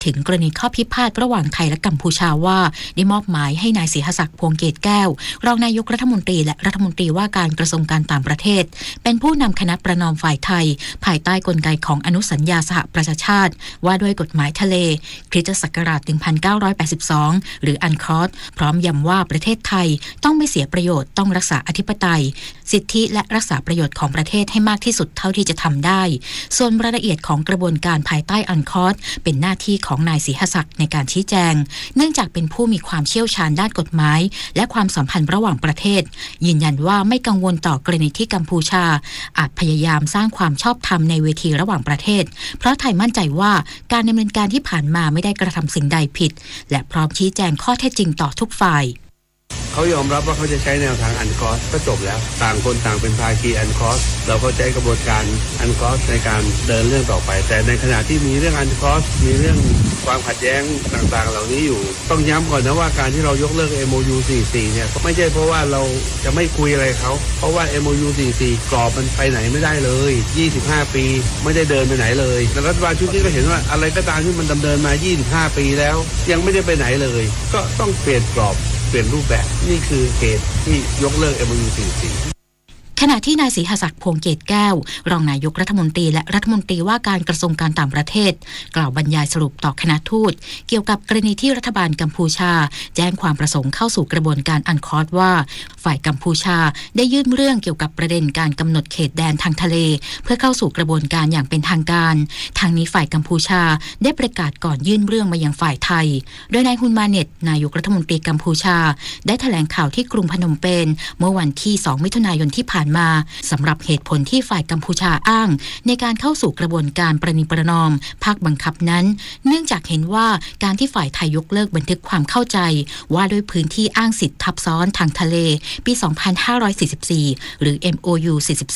ถึงกรณีข้อพิพาทระหว่างไทยและกัมพูชาว่าได้มอบหมายให้นายศรีหศักดิ์พวงเกตแก้วรองนายกรัฐมนตรีและรัฐมนตรีว่าการกระทรวงการต่างประเทศเป็นผู้นำคณะประนอมฝ่ายไทยภายใต้กลไกของอนุสัญญาสหประชาชาติว่าด้วยกฎหมายทะเลคริสตศักราช 1982 หรืออันคอสพร้อมย้ำว่าประเทศไทยต้องไม่เสียประโยชน์ต้องรักษาอธิปไตยสิทธิและรักษาประโยชน์ของประเทศให้มากที่สุดเท่าที่จะทำได้ส่วนรายละเอียดของกระบวนการภายใต้อันคอสเป็นหน้าที่ของนายศรีหศักดิ์ในการชี้แจงเนื่องจากเป็นผู้มีความเชี่ยวชาญด้านกฎหมายและความสัมพันธ์ระหว่างประเทศยืนยันว่าไม่กังวลต่อกรณีที่กัมพูชาอาจพยายามสร้างความชอบธรรมในเวทีระหว่างประเทศเพราะไทยมั่นใจว่าการดำเนินการที่ผ่านมาไม่ได้กระทำสิ่งใดผิดและพร้อมชี้แจงข้อเท็จจริงต่อทุกฝ่ายเขายอมรับว่าเขาจะใช้แนวทางอันคอสก็จบแล้วต่างคนต่างเป็นภาคีอันคอสเราก็ใช้กระบวนการอันคอสในการเดินเรื่องต่อไปแต่ในขณะที่มีเรื่องอันคอสมีเรื่องความขัดแย้งต่างๆเหล่านี้อยู่ต้องย้ำก่อนนะว่าการที่เรายกเลิก MOU 44เนี่ยไม่ใช่เพราะว่าเราจะไม่คุยอะไรเขาเพราะว่า MOU 44กรอบมันไปไหนไม่ได้เลย25ปีไม่ได้เดินไปไหนเลยรัฐบาลชุดนี้ก็เห็นว่าอะไรก็ตามที่มันดำเนินมา25ปีแล้วยังไม่ได้ไปไหนเลยก็ต้องเปลี่ยนกรอบเปลี่ยนรูปแบบนี่คือเหตุที่ยกเลิก MOU 44 ขณะที่นายศรีหศักดิ์พวงเกตแก้วรองนายกรัฐมนตรีและรัฐมนตรีว่าการกระทรวงการต่างประเทศกล่าวบรรยายสรุปต่อคณะทูตเกี่ยวกับกรณีที่รัฐบาลกัมพูชาแจ้งความประสงค์เข้าสู่กระบวนการอันคอสว่าฝ่ายกัมพูชาได้ยื่นเรื่องเกี่ยวกับประเด็นการกำหนดเขตแดนทางทะเลเพื่อเข้าสู่กระบวนการอย่างเป็นทางการทางนี้ฝ่ายกัมพูชาได้ประกาศก่อนยื่นเรื่องมายังฝ่ายไทยโดยนายฮุนมาเน็ตนายกรัฐมนตรีกัมพูชาได้แถลงข่าวที่กรุงพนมเปญเมื่อวันที่2 มิถุนายนที่ผ่านมาสำหรับเหตุผลที่ฝ่ายกัมพูชาอ้างในการเข้าสู่กระบวนการประนีประนอมภาคบังคับนั้นเนื่องจากเห็นว่าการที่ฝ่ายไทยยกเลิกบันทึกความเข้าใจว่าด้วยพื้นที่อ้างสิทธิทับซ้อนทางทะเลปี 2544 หรือ MOU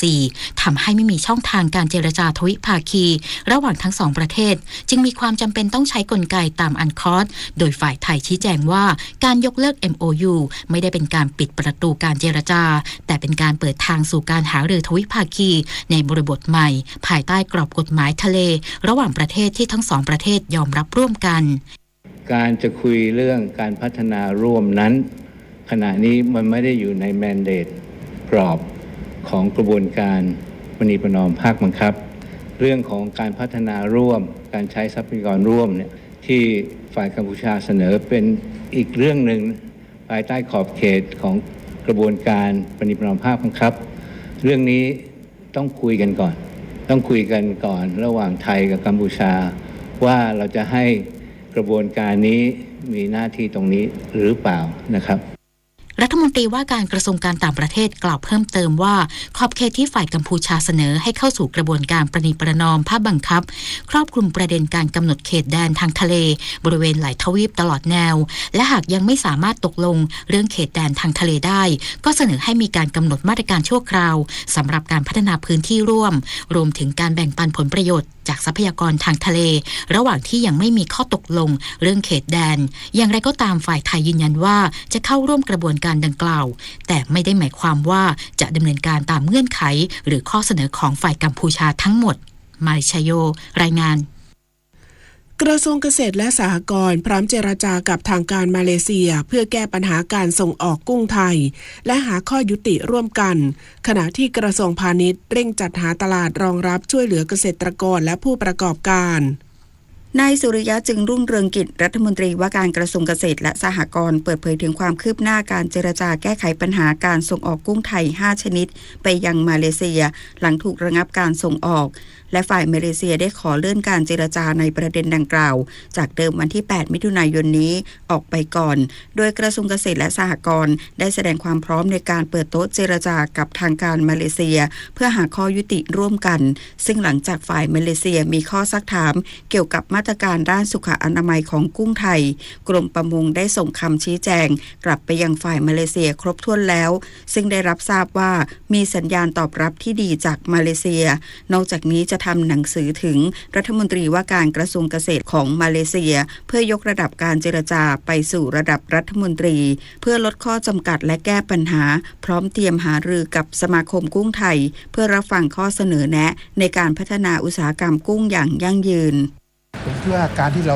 44 ทำให้ไม่มีช่องทางการเจรจาทวิภาคีระหว่างทั้งสองประเทศจึงมีความจำเป็นต้องใช้กลไกตามอันคอสโดยฝ่ายไทยชี้แจงว่าการยกเลิก MOU ไม่ได้เป็นการปิดประตูการเจรจาแต่เป็นการเปิดทางสู่การหารือทวิภาคีในบริบทใหม่ภายใต้กรอบกฎหมายทะเลระหว่างประเทศที่ทั้งสองประเทศยอมรับร่วมกันการจะคุยเรื่องการพัฒนาร่วมนั้นขณะนี้มันไม่ได้อยู่ในแมนเดตกรอบของกระบวนการประนีประนอมภาคบังคับเรื่องของการพัฒนาร่วมการใช้ทรัพยากรร่วมเนี่ยที่ฝ่ายกัมพูชาเสนอเป็นอีกเรื่องหนึ่งภายใต้ขอบเขตของกระบวนการประนีประนอมภาคบังคับเรื่องนี้ต้องคุยกันก่อนระหว่างไทยกับกัมพูชาว่าเราจะให้กระบวนการนี้มีหน้าที่ตรงนี้หรือเปล่านะครับรัฐมนตรีว่าการกระทรวงการต่างประเทศกล่าวเพิ่มเติมว่าขอบเขตที่ฝ่ายกัมพูชาเสนอให้เข้าสู่กระบวนการประนีประนอมภาคบังคับครอบคลุมประเด็นการกำหนดเขตแดนทางทะเลบริเวณหลายทวีปตลอดแนวและหากยังไม่สามารถตกลงเรื่องเขตแดนทางทะเลได้ก็เสนอให้มีการกำหนดมาตรการชั่วคราวสำหรับการพัฒนาพื้นที่ร่วมรวมถึงการแบ่งปันผลประโยชน์จากทรัพยากรทางทะเลระหว่างที่ยังไม่มีข้อตกลงเรื่องเขตแดนอย่างไรก็ตามฝ่ายไทยยืนยันว่าจะเข้าร่วมกระบวนการดังกล่าวแต่ไม่ได้หมายความว่าจะดำเนินการตามเงื่อนไขหรือข้อเสนอของฝ่ายกัมพูชาทั้งหมดมาริชโยรายงานกระทรวงเกษตรและสหกรณ์พร้อมเจรจากับทางการมาเลเซียเพื่อแก้ปัญหาการส่งออกกุ้งไทยและหาข้อยุติร่วมกันขณะที่กระทรวงพาณิชย์เร่งจัดหาตลาดรองรับช่วยเหลือเกษตรกรและผู้ประกอบการนายสุริยะจึงรุ่งเรืองกิจรัฐมนตรีว่าการกระทรวงเกษตรและสหกรณ์เปิดเผยถึงความคืบหน้าการเจรจาแก้ไขปัญหาการส่งออกกุ้งไทย5ชนิดไปยังมาเลเซียหลังถูกระงับการส่งออกและฝ่ายมาเลเซียได้ขอเลื่อนการเจรจาในประเด็นดังกล่าวจากเดิมวันที่8มิถุนายนนี้ออกไปก่อนโดยกระทรวงเกษตรและสหกรณ์ได้แสดงความพร้อมในการเปิดโต๊ะเจรจากับทางการมาเลเซียเพื่อหาข้อยุติร่วมกันซึ่งหลังจากฝ่ายมาเลเซียมีข้อซักถามเกี่ยวกับมาตรการด้านสุขอนามัยของกุ้งไทยกรมประมงได้ส่งคำชี้แจงกลับไปยังฝ่ายมาเลเซียครบถ้วนแล้วซึ่งได้รับทราบว่ามีสัญญาณตอบรับที่ดีจากมาเลเซียนอกจากนี้จะทำหนังสือถึงรัฐมนตรีว่าการกระทรวงเกษตรของมาเลเซียเพื่อยกระดับการเจรจาไปสู่ระดับรัฐมนตรีเพื่อลดข้อจำกัดและแก้ปัญหาพร้อมเตรียมหารือกับสมาคมกุ้งไทยเพื่อรับฟังข้อเสนอแนะในการพัฒนาอุตสาหกรรมกุ้งอย่างยั่งยืนผมคิดว่าการที่เรา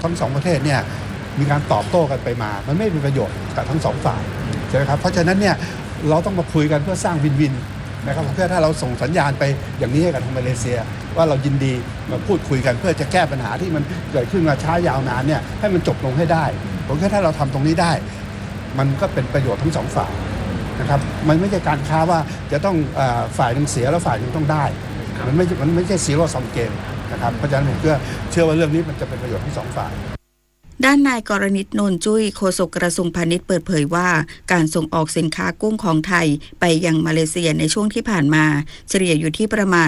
ทั้งสองประเทศเนี่ยมีการตอบโต้กันไปมามันไม่เป็นประโยชน์กับทั้งสองฝ่ายใช่ไหมครับเพราะฉะนั้นเนี่ยเราต้องมาคุยกันเพื่อสร้างวินๆนะครับเพื่อถ้าเราส่งสัญญาณไปอย่างนี้ให้กับทางมาเลเซียว่าเรายินดีมาพูดคุยกันเพื่อจะแก้ปัญหาที่มันเกิดขึ้นมาช้ายาวนานเนี่ยให้มันจบลงให้ได้ผมคิดถ้าเราทำตรงนี้ได้มันก็เป็นประโยชน์ทั้งสองฝ่ายนะครับมันไม่ใช่การค้าว่าจะต้องฝ่ายนึงเสียแล้วฝ่ายนึงต้องได้มันไม่ใช่ซีโร่ซัมเกมนะครับเพราะฉะนั้นผมเชื่อว่าเรื่องนี้มันจะเป็นประโยชน์ทั้งสองฝ่ายด้านนายกรณิต โนนจุ้ยโฆษกกระทรวงพาณิชย์เปิดเผยว่าการส่งออกสินค้ากุ้งของไทยไปยังมาเลเซียในช่วงที่ผ่านมาเฉลี่ยอยู่ที่ประมาณ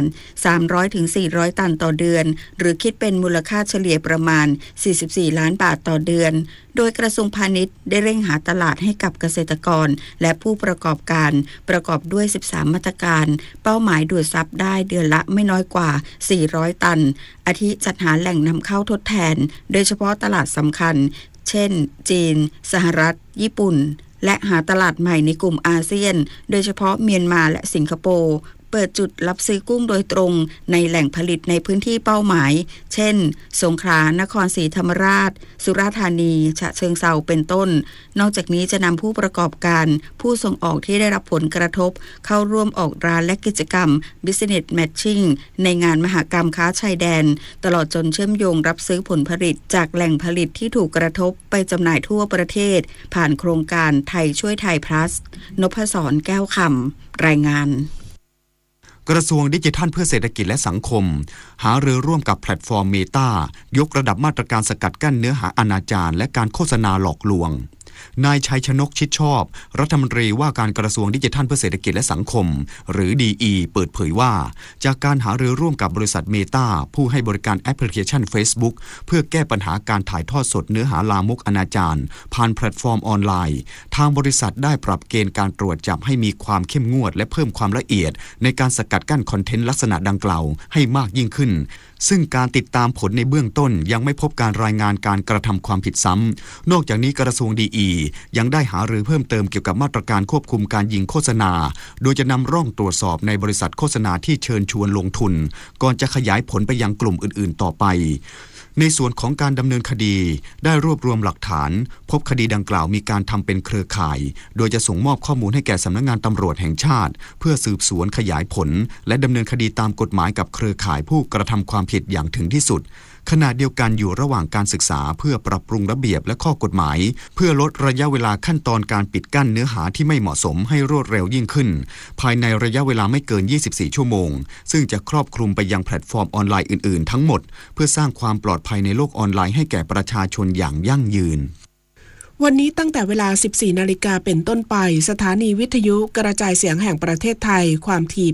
300-400 ตันต่อเดือนหรือคิดเป็นมูลค่าเฉลี่ยประมาณ44 ล้านบาทต่อเดือนโดยกระทรวงพาณิชย์ได้เร่งหาตลาดให้กับเกษตรกรและผู้ประกอบการประกอบด้วย13มาตรการเป้าหมายดูดซับได้เดือนละไม่น้อยกว่า400ตันอาทิจัดหาแหล่งนำเข้าทดแทนโดยเฉพาะตลาดสำคัญเช่นจีนสหรัฐญี่ปุ่นและหาตลาดใหม่ในกลุ่มอาเซียนโดยเฉพาะเมียนมาและสิงคโปร์เปิดจุดรับซื้อกุ้งโดยตรงในแหล่งผลิตในพื้นที่เป้าหมายเช่นสงขลานครศรีธรรมราชสุราษฎร์ธานีฉะเชิงเทราเป็นต้นนอกจากนี้จะนำผู้ประกอบการผู้ส่งออกที่ได้รับผลกระทบเข้าร่วมออกร้านและกิจกรรม Business Matching ในงานมหกรรมค้าชายแดนตลอดจนเชื่อมโยงรับซื้อผลผลิตจากแหล่งผลิตที่ถูกกระทบไปจำหน่ายทั่วประเทศผ่านโครงการไทยช่วยไทย plus นพศรแก้วคำรายงานกระทรวงดิจิทัลเพื่อเศรษฐกิจและสังคมหารือร่วมกับแพลตฟอร์มเมตายกระดับมาตรการสกัดกั้นเนื้อหาอนาจารและการโฆษณาหลอกลวงนายชัยชนกชิดชอบรัฐมนตรีว่าการกระทรวงดิจิทัลเพื่อเศรษฐกิจและสังคมหรือ DE เปิดเผยว่าจากการหารือร่วมกับบริษัทเมตาผู้ให้บริการแอปพลิเคชัน Facebook เพื่อแก้ปัญหาการถ่ายทอดสดเนื้อหาลามกอนาจารผ่านแพลตฟอร์มออนไลน์ทางบริษัทได้ปรับเกณฑ์การตรวจจับให้มีความเข้มงวดและเพิ่มความละเอียดในการสกัดกั้นคอนเทนต์ลักษณะดังกล่าวให้มากยิ่งขึ้นซึ่งการติดตามผลในเบื้องต้นยังไม่พบการรายงานการกระทำความผิดซ้ำนอกจากนี้กระทรวงDEยังได้หารือเพิ่มเติมเกี่ยวกับมาตรการควบคุมการยิงโฆษณาโดยจะนำร่องตรวจสอบในบริษัทโฆษณาที่เชิญชวนลงทุนก่อนจะขยายผลไปยังกลุ่มอื่นๆต่อไปในส่วนของการดำเนินคดีได้รวบรวมหลักฐานพบคดีดังกล่าวมีการทำเป็นเครือข่ายโดยจะส่งมอบข้อมูลให้แก่สำนักงานตำรวจแห่งชาติเพื่อสืบสวนขยายผลและดำเนินคดีตามกฎหมายกับเครือข่ายผู้กระทำความผิดอย่างถึงที่สุดขณะเดียวกันอยู่ระหว่างการศึกษาเพื่อปรับปรุงระเบียบและข้อกฎหมายเพื่อลดระยะเวลาขั้นตอนการปิดกั้นเนื้อหาที่ไม่เหมาะสมให้รวดเร็วยิ่งขึ้นภายในระยะเวลาไม่เกิน24ชั่วโมงซึ่งจะครอบคลุมไปยังแพลตฟอร์มออนไลน์อื่นๆทั้งหมดเพื่อสร้างความปลอดภัยในโลกออนไลน์ให้แก่ประชาชนอย่างยั่งยืนวันนี้ตั้งแต่เวลา 14 นาฬิกาเป็นต้นไปสถานีวิทยุกระจายเสียงแห่งประเทศไทยความถี่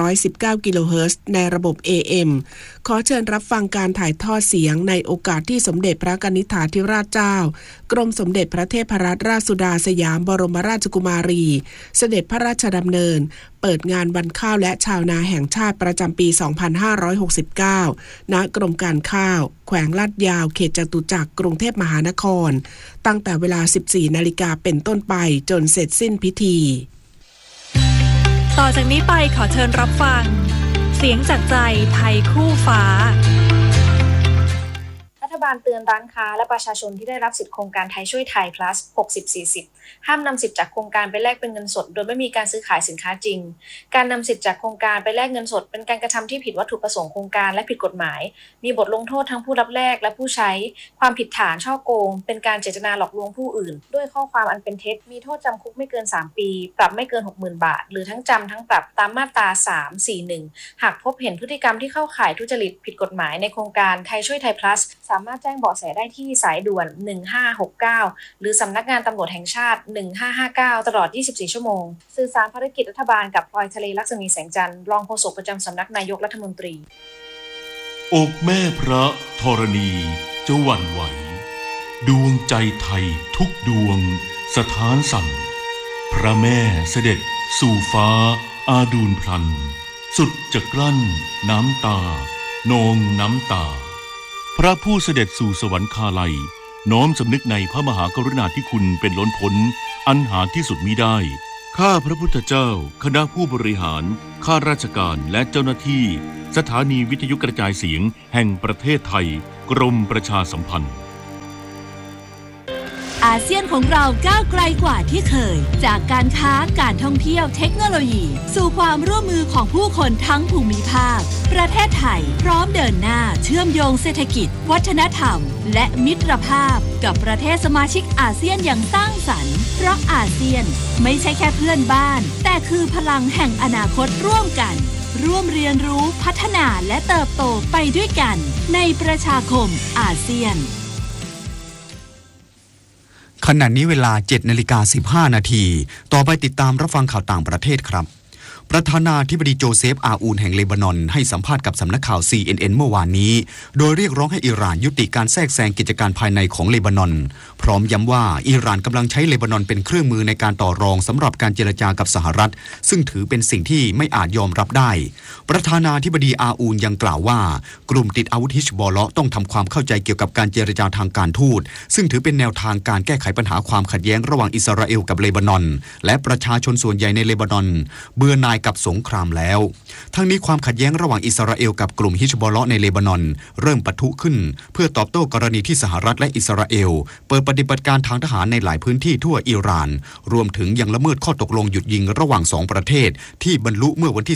819กิโลเฮิรตซ์ในระบบ AM ขอเชิญรับฟังการถ่ายทอดเสียงในโอกาสที่สมเด็จพระกนิษฐาธิราชเจ้ากรมสมเด็จพระเทพรัตนราชสุดาสยามบรมราชกุมารีเสด็จพระราชดำเนินเปิดงานวันข้าวและชาวนาแห่งชาติประจำปี 2569 ณ กรมการข้าวแขวงลาดยาวเขตจตุจักรกรุงเทพมหานครตั้งแต่เวลา 14 นาฬิกาเป็นต้นไปจนเสร็จสิ้นพิธีต่อจากนี้ไปขอเชิญรับฟังเสียงจากใจไทยคู่ฟ้ารัฐบาลเตือนร้านค้าและประชาชนที่ได้รับสิทธิโครงการไทยช่วยไทย plus 60-40 ห้ามนำสิทธิ์จากโครงการไปแลกเป็นเงินสดโดยไม่มีการซื้อขายสินค้าจริงการนำสิทธิ์จากโครงการไปแลกเงินสดเป็นการกระทำที่ผิดวัตถุประสงค์โครงการและผิดกฎหมายมีบทลงโทษทั้งผู้รับแลกและผู้ใช้ความผิดฐานฉ้อโกงเป็นการเจตนาหลอกลวงผู้อื่นด้วยข้อความอันเป็นเท็จมีโทษจำคุกไม่เกิน3ปีปรับไม่เกิน 60,000 บาทหรือทั้งจำทั้งปรับตามมาตรา341หากพบเห็นพฤติกรรมที่เข้าข่ายทุจริตผิดกฎหมายในโครงการไทยช่วยไทย plus สามารถแจ้งเบาะแสได้ที่สายด่วน1569หรือสำนักงานตำรวจแห่งชาติ1559ตลอด24ชั่วโมงสื่อสารภารกิจรัฐบาลกับพลอยทะเลลักษมีแสงจันทร์รองโฆษกประจำสำนักนายกรัฐมนตรีอกแม่พระธรณีจะหวั่นไหวดวงใจไทยทุกดวงสถานสั่นพระแม่เสด็จสู่ฟ้าอาดูลพลันสุดจะกลั้นน้ำตานองน้ำตาพระผู้เสด็จสู่สวรรคาลัยน้อมสำนึกในพระมหากรุณาธิคุณเป็นล้นพ้นอันหาที่สุดมิได้ข้าพระพุทธเจ้าคณะผู้บริหารข้าราชการและเจ้าหน้าที่สถานีวิทยุกระจายเสียงแห่งประเทศไทยกรมประชาสัมพันธ์อาเซียนของเราก้าวไกลกว่าที่เคยจากการค้าการท่องเที่ยวเทคโนโลยีสู่ความร่วมมือของผู้คนทั้งภูมิภาคประเทศไทยพร้อมเดินหน้าเชื่อมโยงเศรษฐกิจวัฒนธรรมและมิตรภาพกับประเทศสมาชิกอาเซียนอย่างสร้างสรรค์เพราะอาเซียนไม่ใช่แค่เพื่อนบ้านแต่คือพลังแห่งอนาคตร่วมกันร่วมเรียนรู้พัฒนาและเติบโตไปด้วยกันในประชาคมอาเซียนขณะนี้เวลา 7:15 นาทีต่อไปติดตามรับฟังข่าวต่างประเทศครับประธานาธิบดีโจเซฟอาอูนแห่งเลบานอนให้สัมภาษณ์กับสำนักข่าว CNN เมื่อวานนี้โดยเรียกร้องให้อิหร่านยุติการแทรกแซงกิจการภายในของเลบานอนพร้อมย้ำว่าอิหร่านกำลังใช้เลบานอนเป็นเครื่องมือในการต่อรองสำหรับการเจรจากับสหรัฐซึ่งถือเป็นสิ่งที่ไม่อาจยอมรับได้ประธานาธิบดีอาอูนยังกล่าวว่ากลุ่มติดอาวุธฮิชบอลเลาะห์ต้องทำความเข้าใจเกี่ยวกับการเจรจาทางการทูตซึ่งถือเป็นแนวทางการแก้ไขปัญหาความขัดแย้งระหว่างอิสราเอลกับเลบานอนและประชาชนส่วนใหญ่ในเลบานอนเบื่อหน่ายกับสงครามแล้วทั้งนี้ความขัดแย้งระหว่างอิสราเอลกับกลุ่มฮิชบอลเลาะห์ในเลบานอนเริ่มปะทุขึ้นเพื่อตอบโต้กรณีที่สหรัฐและอิสราเอลเปิดปฏิบัติการทางทหารในหลายพื้นที่ทั่วอิหร่านรวมถึงยังละเมิดข้อตกลงหยุดยิงระหว่าง2ประเทศที่บรรลุเมื่อวันที่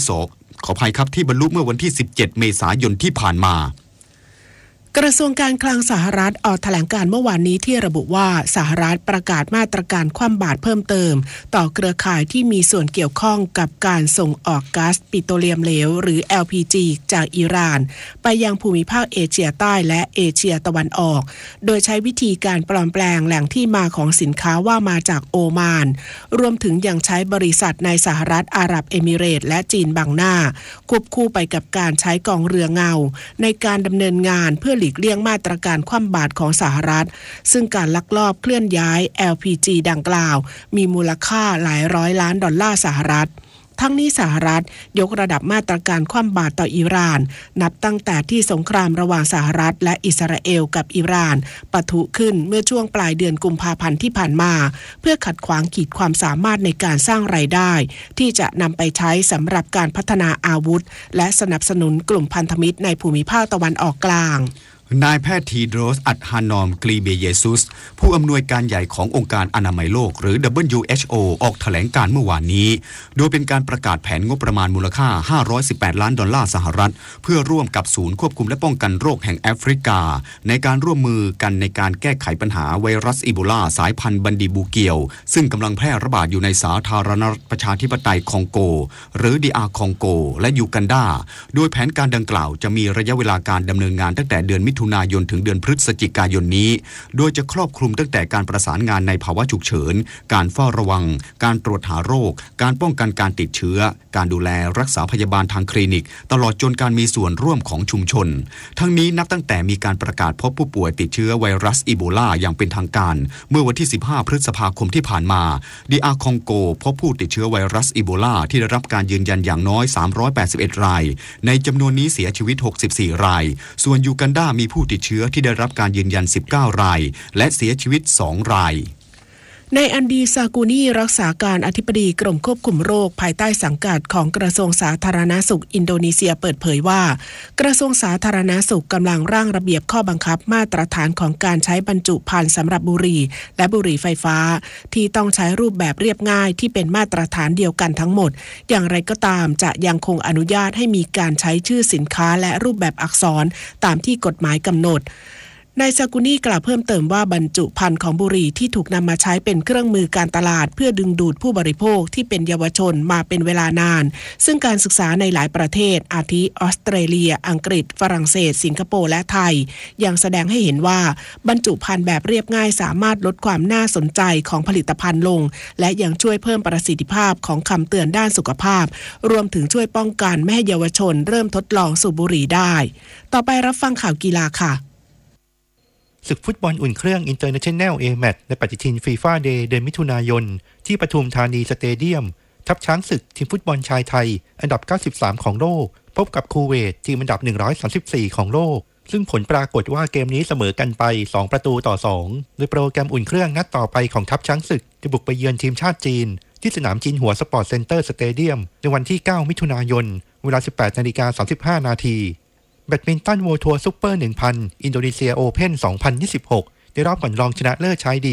17 เมษายนที่ผ่านมากระทรวงการคลังสหรัฐออกแถลงการเมื่อวานนี้ที่ระบุว่าสหรัฐประกาศมาตรการคว่ำบาตรเพิ่มเติมต่อเครือข่ายที่มีส่วนเกี่ยวข้องกับการส่งออกก๊าซปิโตรเลียมเหลวหรือ LPG จากอิหร่านไปยังภูมิภาคเอเชียใต้และเอเชียตะวันออกโดยใช้วิธีการปลอมแปลงแหล่งที่มาของสินค้าว่ามาจากโอมานรวมถึงยังใช้บริษัทในสหรัฐอาหรับเอมิเรตส์และจีนบังหน้าควบคู่ไปกับการใช้กองเรือเงาในการดำเนินงานเพื่อหลีกเลี่ยงมาตรการคว่ำบาตรของสหรัฐซึ่งการลักลอบเคลื่อนย้าย LPG ดังกล่าวมีมูลค่าหลายร้อยล้านดอลลาร์สหรัฐทั้งนี้สหรัฐยกระดับมาตรการคว่ำบาตรต่ออิหร่านนับตั้งแต่ที่สงครามระหว่างสหรัฐและอิสราเอลกับอิหร่านปะทุขึ้นเมื่อช่วงปลายเดือนกุมภาพันธ์ที่ผ่านมาเพื่อขัดขวางขีดความสามารถในการสร้างรายได้ที่จะนำไปใช้สำหรับการพัฒนาอาวุธและสนับสนุนกลุ่มพันธมิตรในภูมิภาคตะวันออกกลางนายแพทย์ทีโดรส อัดฮานอม กลีเบเยซุสผู้อำนวยการใหญ่ขององค์การอนามัยโลกหรือ WHO ออกแถลงการเมื่อวานนี้โดยเป็นการประกาศแผนงบประมาณมูลค่า$518 ล้านสหรัฐเพื่อร่วมกับศูนย์ควบคุมและป้องกันโรคแห่งแอฟริกาในการร่วมมือกันในการแก้ไขปัญหาไวรัสอีโบลาสายพันธุ์บันดีบูเกียวซึ่งกำลังแพร่ระบาดอยู่ในสาธารณรัฐประชาธิปไตยคองโกหรือ DR คองโกและยูกันดาโดยแผนการดังกล่าวจะมีระยะเวลาการดำเนินงานตั้งแต่เดือนมิถุนายนถึงเดือนพฤศจิกายนนี้โดยจะครอบคลุมตั้งแต่การประสานงานในภาวะฉุกเฉินการเฝ้าระวังการตรวจหาโรคการป้องกันการติดเชื้อการดูแลรักษาพยาบาลทางคลินิกตลอดจนการมีส่วนร่วมของชุมชนทั้งนี้นับตั้งแต่มีการประกาศพบผู้ป่วยติดเชื้อไวรัสอีโบลาอย่างเป็นทางการเมื่อวันที่15พฤษภาคมที่ผ่านมา DR คองโกพบผู้ติดเชื้อไวรัสอีโบลาที่ได้รับการยืนยันอย่างน้อย381รายในจำนวนนี้เสียชีวิต64รายส่วนยูกันดามีผู้ติดเชื้อที่ได้รับการยืนยัน19รายและเสียชีวิต2รายในอันดีซากูนีรักษาการอธิบดีกรมควบคุมโรคภายใต้สังกัดของกระทรวงสาธารณสุขอินโดนีเซียเปิดเผยว่ากระทรวงสาธารณสุขกำลังร่างระเบียบข้อบังคับมาตรฐานของการใช้บรรจุภัณฑ์สำหรับบุหรี่และบุหรี่ไฟฟ้าที่ต้องใช้รูปแบบเรียบง่ายที่เป็นมาตรฐานเดียวกันทั้งหมดอย่างไรก็ตามจะยังคงอนุญาตให้มีการใช้ชื่อสินค้าและรูปแบบอักษรตามที่กฎหมายกำหนดนายซากุนีกล่าวเพิ่มเติมว่าบรรจุภัณฑ์ของบุหรี่ที่ถูกนำมาใช้เป็นเครื่องมือการตลาดเพื่อดึงดูดผู้บริโภคที่เป็นเยาวชนมาเป็นเวลานานซึ่งการศึกษาในหลายประเทศอาทิออสเตรเลียอังกฤษฝรั่งเศสสิงคโปร์และไทยยังแสดงให้เห็นว่าบรรจุภัณฑ์แบบเรียบง่ายสามารถลดความน่าสนใจของผลิตภัณฑ์ลงและยังช่วยเพิ่มประสิทธิภาพของคำเตือนด้านสุขภาพรวมถึงช่วยป้องกันไม่ให้เยาวชนเริ่มทดลองสูบบุหรี่ได้ต่อไปรับฟังข่าวกีฬาค่ะศึกฟุตบอลอุ่นเครื่อง International A-Match ในปฏิทินฟีฟ่าเดย์เดือนมิถุนายนที่ปทุมธานีสเตเดียมทัพช้างศึกทีมฟุตบอลชายไทยอันดับ93ของโลกพบกับคูเวตทีมอันดับ134ของโลกซึ่งผลปรากฏว่าเกมนี้เสมอกันไป2-2โดยโปรแกรมอุ่นเครื่องนัดต่อไปของทัพช้างศึกจะบุกไปเยือนทีมชาติจีนที่สนามจีนหัวสปอร์ตเซ็นเตอร์สเตเดียมในวันที่9มิถุนายนเวลา 18:35 นาทีแบดมินตัน World Tour Super 1000 อินโดนีเซียโอเพ่น 2026 ได้รอบก่อนรองชนะเลิศชายเดี่ยว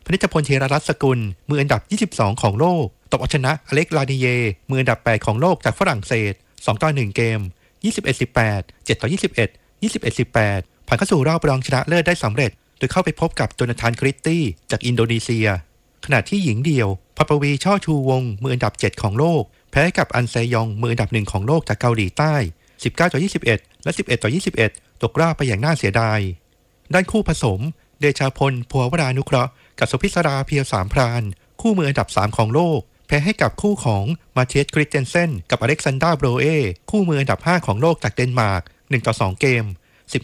พนิชพล เทระรัตน์สกุลมืออันดับ22ของโลกตบเอาชนะอเล็ก ลาดิเยมืออันดับ8ของโลกจากฝรั่งเศส2-1 เกม 21-18 7-21 21-18 ผ่านเข้าสู่รอบรองชนะเลิศได้สำเร็จโดยเข้าไปพบกับโจนาธาน คริสตี้จากอินโดนีเซียขณะที่หญิงเดี่ยวพัปวี ช่อชูวงมืออันดับ7ของโลกแพ้กับอันเซยองมืออันดับ1ของโลกจากเกาหลีใต้19-21 และ 11-21 ตกรอบไปอย่างน่าเสียดายด้านคู่ผสมเดชาพล ภัววรานุเคราะห์กับสุพิศรา เพียวสามพรานคู่มืออันดับ3ของโลกแพ้ให้กับคู่ของมาเทียส คริสเตนเซนกับอเล็กซานดรา โบรเอคู่มืออันดับ5ของโลกจากเดนมาร์ก1-2 เกม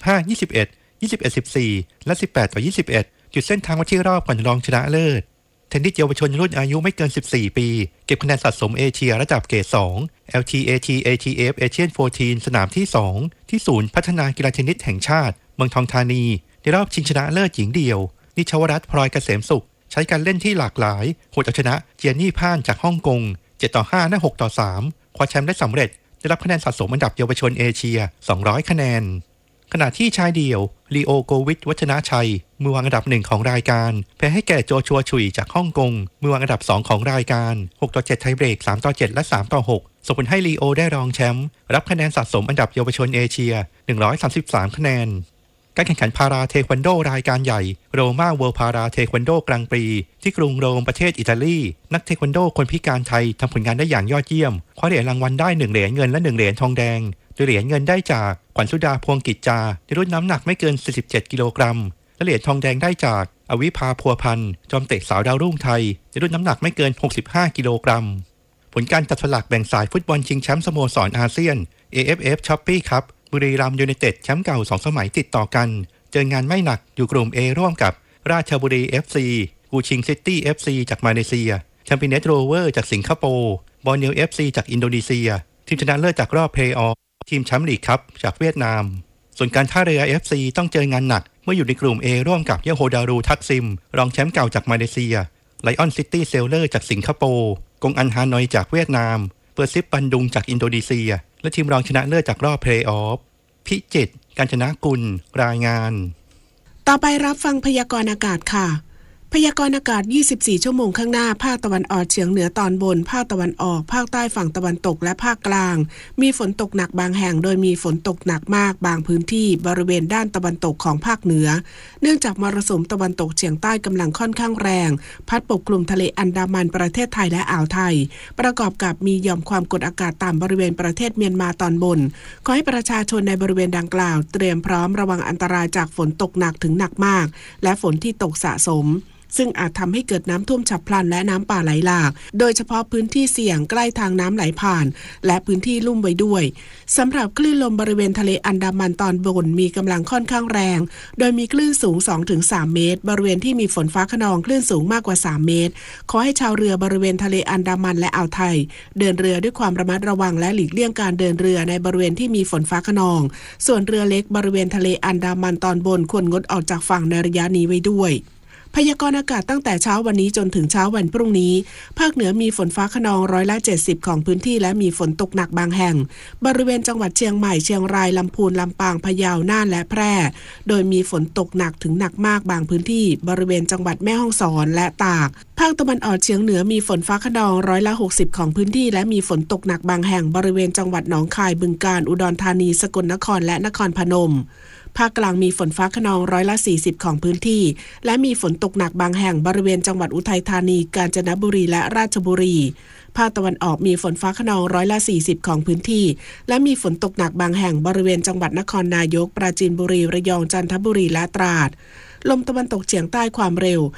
15-21 21-14 และ 18-21 จุดเส้นทางมาที่รอบก่อนรองชนะเลิศเทนนิสเยาวชนรุ่นอายุไม่เกิน14 ปีเก็บคะแนนสะสมเอเชียระดับเกรด2 LTAT ATF Asian 14 สนามที่2ที่ศูนย์พัฒนากีฬาเทนนิสแห่งชาติเมืองทองธานีในรอบชิงชนะเลิศหญิงเดี่ยวนิชวรัตน์ พลอยเกษมสุขใช้การเล่นที่หลากหลายหวดเอาชนะเจียนี่พ่านจากฮ่องกง 7-5 และ 6-3 คว้าแชมป์ได้สำเร็จได้รับคะแนนสะสมอันดับเยาวชนเอเชีย200 คะแนนขณะที่ชายเดี่ยวลีโอ โกวิช วัฒนาชัยมือวางอันดับ1ของรายการแพ้ให้แก่โจชัว ชุยจากฮ่องกงมือวางอันดับ2ของรายการ 6-7 ไทยเบรก 3-7 และ 3-6 ส่งผลให้ลีโอได้รองแชมป์รับคะแนนสะสมอันดับเยาวชนเอเชีย133 คะแนนการแข่งขันพาราเทควันโดรายการใหญ่โรม่าเวิลด์พาราเทควันโดกลางปีที่กรุงโรมประเทศอิตาลีนักเทควันโดคนพิการไทยทำผลงานได้อย่างยอดเยี่ยมคว้าเหรียญรางวัลได้1 เหรียญเงินและ1 เหรียญทองแดงโดยเหรียญเงินได้จากขวัญสุดาพวงกิจจาในรุ่นน้ำหนักไม่เกิน47 กิโลกรัมและเหรียญทองแดงได้จากอวิภาพัวพันธ์จอมเตะสาวดาวรุ่งไทยในรุ่นน้ำหนักไม่เกิน65 กิโลกรัมผลการจับสลากแบ่งสายฟุตบอลชิงแชมป์สโมสรอาเซียน AFF Shopee Cup บุรีรัมย์ยูไนเต็ดแชมป์เก่า2 สมัยติดต่อกันเจองานไม่หนักอยู่กลุ่ม A ร่วมกับราชบุรี FC กูชิงซิตี้ FC จากมาเลเซียแชมเปี้ยนเนสโรเวอร์จากสิงคโปร์บอร์เนียว FC จากอินโดนีเซียทีมชนะเลิศจากรอบเพลย์ออฟทีมแชมป์ลีกคัพจากเวียดนามส่วนการท่าเรือ FC ต้องเจองานหนักเมื่ออยู่ในกลุ่ม A ร่วมกับเยโฮดารูทักซิมรองแชมป์เก่าจากมาเลเซียไลออนซิตี้เซลเลอร์จากสิงคโปร์กงอันฮานอยจากเวียดนามเปอร์ซิปบันดุงจากอินโดนีเซียและทีมรองชนะเลิศจากรอบเพลย์ออฟพิจิตร กาญจนกุลรายงานต่อไปรับฟังพยากรณ์อากาศค่ะพยากรณ์อากาศ24 ชั่วโมงข้างหน้าภาคตะวันออกเฉียงเหนือตอนบนภาคตะวันออกภาคใต้ฝั่งตะวันตกและภาคกลางมีฝนตกหนักบางแห่งโดยมีฝนตกหนักมากบางพื้นที่บริเวณด้านตะวันตกของภาคเหนือเนื่องจากมรสุมตะวันตกเฉียงใต้กำลังค่อนข้างแรงพัดปกคลุมทะเลอันดามันประเทศไทยและอ่าวไทยประกอบกับมีหย่อมความกดอากาศต่ำบริเวณประเทศเมียนมาตอนบนขอให้ประชาชนในบริเวณดังกล่าวเตรียมพร้อมระวังอันตรายจากฝนตกหนักถึงหนักมากและฝนที่ตกสะสมซึ่งอาจทำให้เกิดน้ำท่วมฉับพลันและน้ำป่าไหลหลากโดยเฉพาะพื้นที่เสี่ยงใกล้ทางน้ำไหลผ่านและพื้นที่ลุ่มไว้ด้วยสำหรับคลื่นลมบริเวณทะเลอันดามันตอนบนมีกำลังค่อนข้างแรงโดยมีคลื่นสูง 2-3 เมตรบริเวณที่มีฝนฟ้าคะนองคลื่นสูงมากกว่า3 เมตรขอให้ชาวเรือบริเวณทะเลอันดามันและอ่าวไทยเดินเรือด้วยความระมัดระวังและหลีกเลี่ยงการเดินเรือในบริเวณที่มีฝนฟ้าคะนองส่วนเรือเล็กบริเวณทะเลอันดามันตอนบนควรงดออกจากฝั่งในระยะนี้ไว้ด้วยพยากรณ์อากาศตั้งแต่เช้าวันนี้จนถึงเช้าวันพรุ่งนี้ภาคเหนือมีฝนฟ้าคะนอง70%ของพื้นที่และมีฝนตกหนักบางแห่งบริเวณจังหวัดเชียงใหม่เชียงรายลำพูนลำปางพะเยาน่านและแพร่โดยมีฝนตกหนักถึงหนักมากบางพื้นที่บริเวณจังหวัดแม่ฮ่องสอนและตากภาคตะวันออกเฉียงเหนือมีฝนฟ้าคะนอง60%ของพื้นที่และมีฝนตกหนักบางแห่งบริเวณจังหวัดหนองคายบึงกาฬอุดรธานีสกลนครและนครพนมภาคกลางมีฝนฟ้าคะนอง40%ของพื้นที่และมีฝนตกหนักบางแห่งบริเวณจังหวัดอุทัยธานีกาญจนบุรีและราชบุรีภาคตะวันออกมีฝนฟ้าคะนอง40%ของพื้นที่และมีฝนตกหนักบางแห่งบริเวณจังหวัดนครนายกปราจีนบุรีระยองจันทบุรีและตราดลมตะวันตกเฉียงใต้ความเร็ว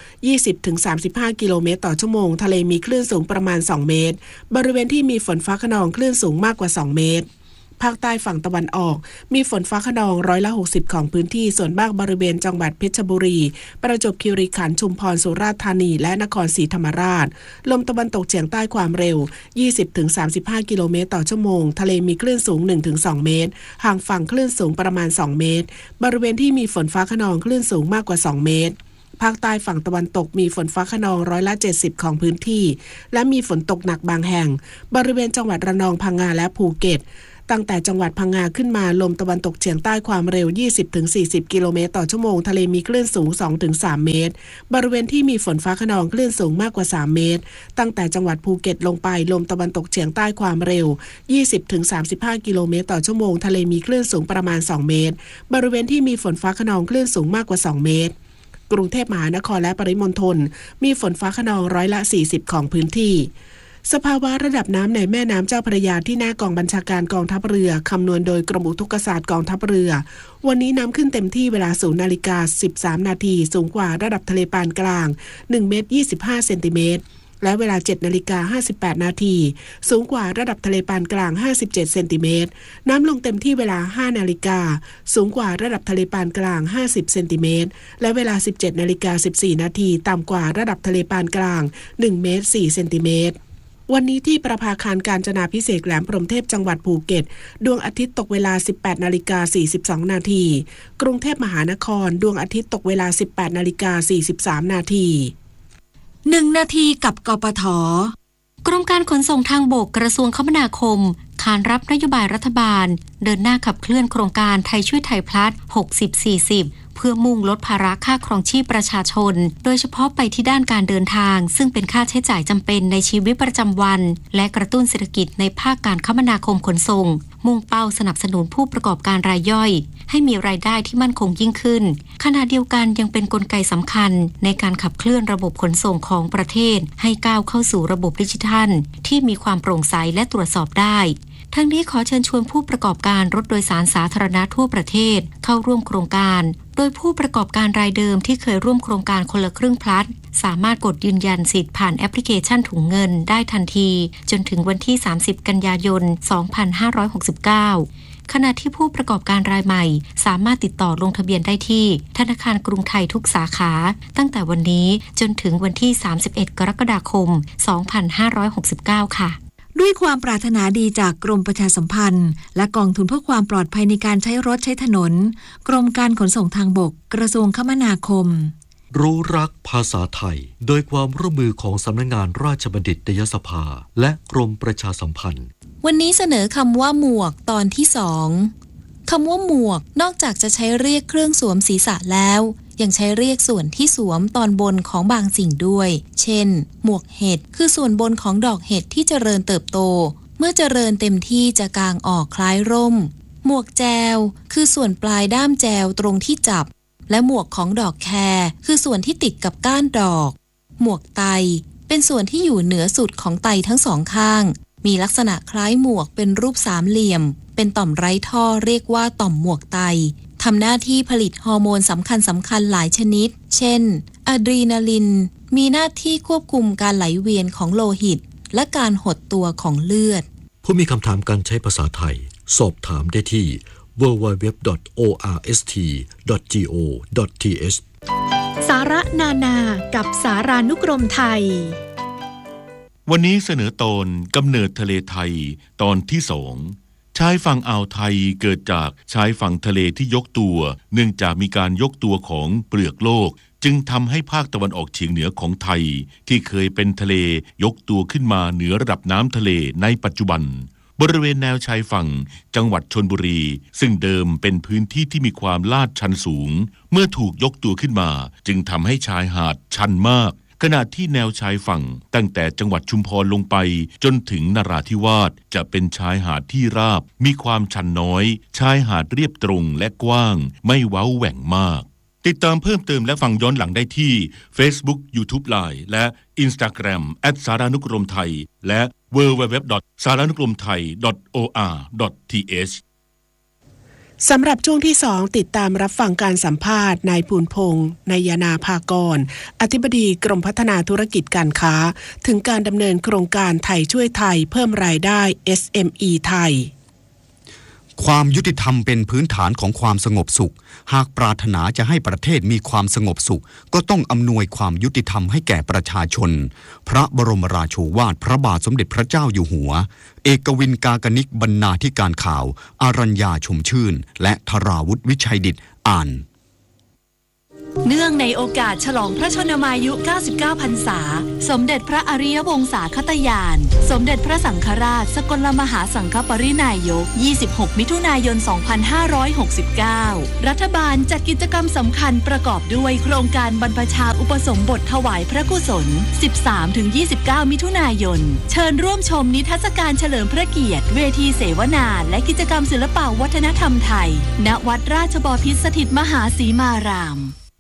20-35 กิโลเมตรต่อชั่วโมงทะเลมีคลื่นสูงประมาณ2 เมตรบริเวณที่มีฝนฟ้าคะนองคลื่นสูงมากกว่า2 เมตรภาคใต้ฝั่งตะวันออกมีฝนฟ้าคะนอง60%ของพื้นที่ส่วนมากบริเวณจังหวัดเพชรบุรีประจวบคีรีขันธ์ชุมพรสุราษฎร์ธานีและนครศรีธรรมราชลมตะวันตกเฉียงใต้ความเร็ว 20-35 กิโลเมตรต่อชั่วโมงทะเลมีคลื่นสูง 1-2 เมตรห่างฝั่งคลื่นสูงประมาณ2 เมตรบริเวณที่มีฝนฟ้าคะนองคลื่นสูงมากกว่า2 เมตรภาคใต้ฝั่งตะวันตกมีฝนฟ้าคะนอง70%ของพื้นที่และมีฝนตกหนักบางแห่งบริเวณจังหวัดระนองพังงาและภูเก็ตตั้งแต่จังหวัดพังงาขึ้นมาลมตะวันตกเฉียงใต้ความเร็ว 20-40 กิโลเมตรต่อชั่วโมงทะเลมีคลื่นสูง 2-3 เมตรบริเวณที่มีฝนฟ้าคะนองคลื่นสูงมากกว่า 3 เมตรตั้งแต่จังหวัดภูเก็ตลงไปลมตะวันตกเฉียงใต้ความเร็ว 20-35 กิโลเมตรต่อชั่วโมงทะเลมีคลื่นสูงประมาณ 2 เมตรบริเวณที่มีฝนฟ้าคะนองคลื่นสูงมากกว่า 2 เมตรกรุงเทพมหานครและปริมณฑลมีฝนฟ้าคะนอง40%ของพื้นที่สภาวะระดับน้ำในแม่น้ำเจ้าพระยาที่หน้ากองบัญชาการกองทัพเรือคำนวณโดยกรมอุทกศาสตร์กองทัพเรือวันนี้น้ำขึ้นเต็มที่เวลา 0:13 นาทีสูงกว่าระดับทะเลปานกลาง1 เมตร 25 เซนติเมตรและเวลา 7:58 นาทีสูงกว่าระดับทะเลปานกลาง57 เซนติเมตรน้ำลงเต็มที่เวลา 5 นาฬิกาสูงกว่าระดับทะเลปานกลาง50 เซนติเมตรและเวลา 17:14 นาทีต่ำกว่าระดับทะเลปานกลาง1 เมตร 4 เซนติเมตรวันนี้ที่ประภาคารกาญจนาภิเษกแหลมพรหมเทพจังหวัดภูเก็ตดวงอาทิตย์ตกเวลา 18:42 นาทีกรุงเทพมหานครดวงอาทิตย์ตกเวลา 18:43 นาที 1 นาทีกับกปท.กรมการขนส่งทางบกกระทรวงคมนาคมขานรับนโยบายรัฐบาลเดินหน้าขับเคลื่อนโครงการไทยช่วยไทยพลัส 60-40 เพื่อมุ่งลดภาระค่าครองชีพประชาชนโดยเฉพาะไปที่ด้านการเดินทางซึ่งเป็นค่าใช้จ่ายจำเป็นในชีวิตประจำวันและกระตุ้นเศรษฐกิจในภาคการคมนาคมขนส่งมุ่งเป้าสนับสนุนผู้ประกอบการรายย่อยให้มีรายได้ที่มั่นคงยิ่งขึ้นขณะเดียวกันยังเป็นกลไกสำคัญในการขับเคลื่อนระบบขนส่งของประเทศให้ก้าวเข้าสู่ระบบดิจิทัลที่มีความโปร่งใสและตรวจสอบได้ทั้งนี้ขอเชิญชวนผู้ประกอบการรถโดยสารสาธารณะทั่วประเทศเข้าร่วมโครงการโดยผู้ประกอบการรายเดิมที่เคยร่วมโครงการคนละครึ่งพลัสสามารถกดยืนยันสิทธิ์ผ่านแอปพลิเคชันถุงเงินได้ทันทีจนถึงวันที่30 กันยายน 2569ขณะที่ผู้ประกอบการรายใหม่สามารถติดต่อลงทะเบียนได้ที่ธนาคารกรุงไทยทุกสาขาตั้งแต่วันนี้จนถึงวันที่31 กรกฎาคม 2569ค่ะด้วยความปรารถนาดีจากกรมประชาสัมพันธ์และกองทุนเพื่อความปลอดภัยในการใช้รถใช้ถนนกรมการขนส่งทางบกกระทรวงคมนาคมรู้รักภาษาไทยโดยความร่วมมือของสำนักงานราชบัณฑิตยสภาและกรมประชาสัมพันธ์วันนี้เสนอคำว่าหมวกตอนที่2คำว่าหมวกนอกจากจะใช้เรียกเครื่องสวมศีรษะแล้วยังใช้เรียกส่วนที่สวมตอนบนของบางสิ่งด้วยเช่นหมวกเห็ดคือส่วนบนของดอกเห็ดที่เจริญเติบโตเมื่อเจริญเต็มที่จะกางออกคล้ายร่มหมวกแจวคือส่วนปลายด้ามแจวตรงที่จับและหมวกของดอกแครคือส่วนที่ติดกับก้านดอกหมวกไตเป็นส่วนที่อยู่เหนือสุดของไตทั้งสองข้างมีลักษณะคล้ายหมวกเป็นรูปสามเหลี่ยมเป็นต่อมไร้ท่อเรียกว่าต่อมหมวกไตทำหน้าที่ผลิตฮอร์โมนสำคัญหลายชนิดเช่นอะดรีนาลินมีหน้าที่ควบคุมการไหลเวียนของโลหิตและการหดตัวของเลือดผู้มีคำถามการใช้ภาษาไทยสอบถามได้ที่ www.orst.go.th สาระนานากับสารานุกรมไทยวันนี้เสนอตอนกำเนิดทะเลไทยตอนที่2ชายฝั่งอ่าวไทยเกิดจากชายฝั่งทะเลที่ยกตัวเนื่องจากมีการยกตัวของเปลือกโลกจึงทำให้ภาคตะวันออกเฉียงเหนือของไทยที่เคยเป็นทะเลยกตัวขึ้นมาเหนือระดับน้ำทะเลในปัจจุบันบริเวณแนวชายฝั่งจังหวัดชลบุรีซึ่งเดิมเป็นพื้นที่ที่มีความลาดชันสูงเมื่อถูกยกตัวขึ้นมาจึงทำให้ชายหาดชันมากขณะที่แนวชายฝั่งตั้งแต่จังหวัดชุมพรลงไปจนถึงนราธิวาสจะเป็นชายหาดที่ราบมีความชันน้อยชายหาดเรียบตรงและกว้างไม่เว้าแหว่งมากติดตามเพิ่มเติมและฟังย้อนหลังได้ที่ Facebook YouTube Line และ Instagram @saranukromthai และ www.saranukromthai.or.th สำหรับช่วงที่2ติดตามรับฟังการสัมภาษณ์นายภูลพงษ์นายนาภากรอธิบดีกรมพัฒนาธุรกิจการค้าถึงการดำเนินโครงการไทยช่วยไทยเพิ่มรายได้ SME ไทยความยุติธรรมเป็นพื้นฐานของความสงบสุขหากปรารถนาจะให้ประเทศมีความสงบสุขก็ต้องอำนวยความยุติธรรมให้แก่ประชาชนพระบรมราโชวาทพระบาทสมเด็จพระเจ้าอยู่หัวเอกวินกากนิกบรรณาธิการข่าวอารัญญาชมชื่นและธราวุฒิวิชัยดิษฐ์อ่านเนื่องในโอกาสฉลองพระชนมายุ 99 พรรษาสมเด็จพระอริยวงศาคตยาน สมเด็จพระสังฆราชสกลมหาสังฆปรินายก 26 มิถุนายน 2569 รัฐบาลจัดกิจกรรมสำคัญประกอบด้วยโครงการบรรพชาอุปสมบทถวายพระกุศล 13-29 มิถุนายน เชิญร่วมชมนิทรรศการเฉลิมพระเกียรติเวทีเสวนาและกิจกรรมศิลปวัฒนธรรมไทยณวัดราชบพิตรสถิตมหาสีมาราม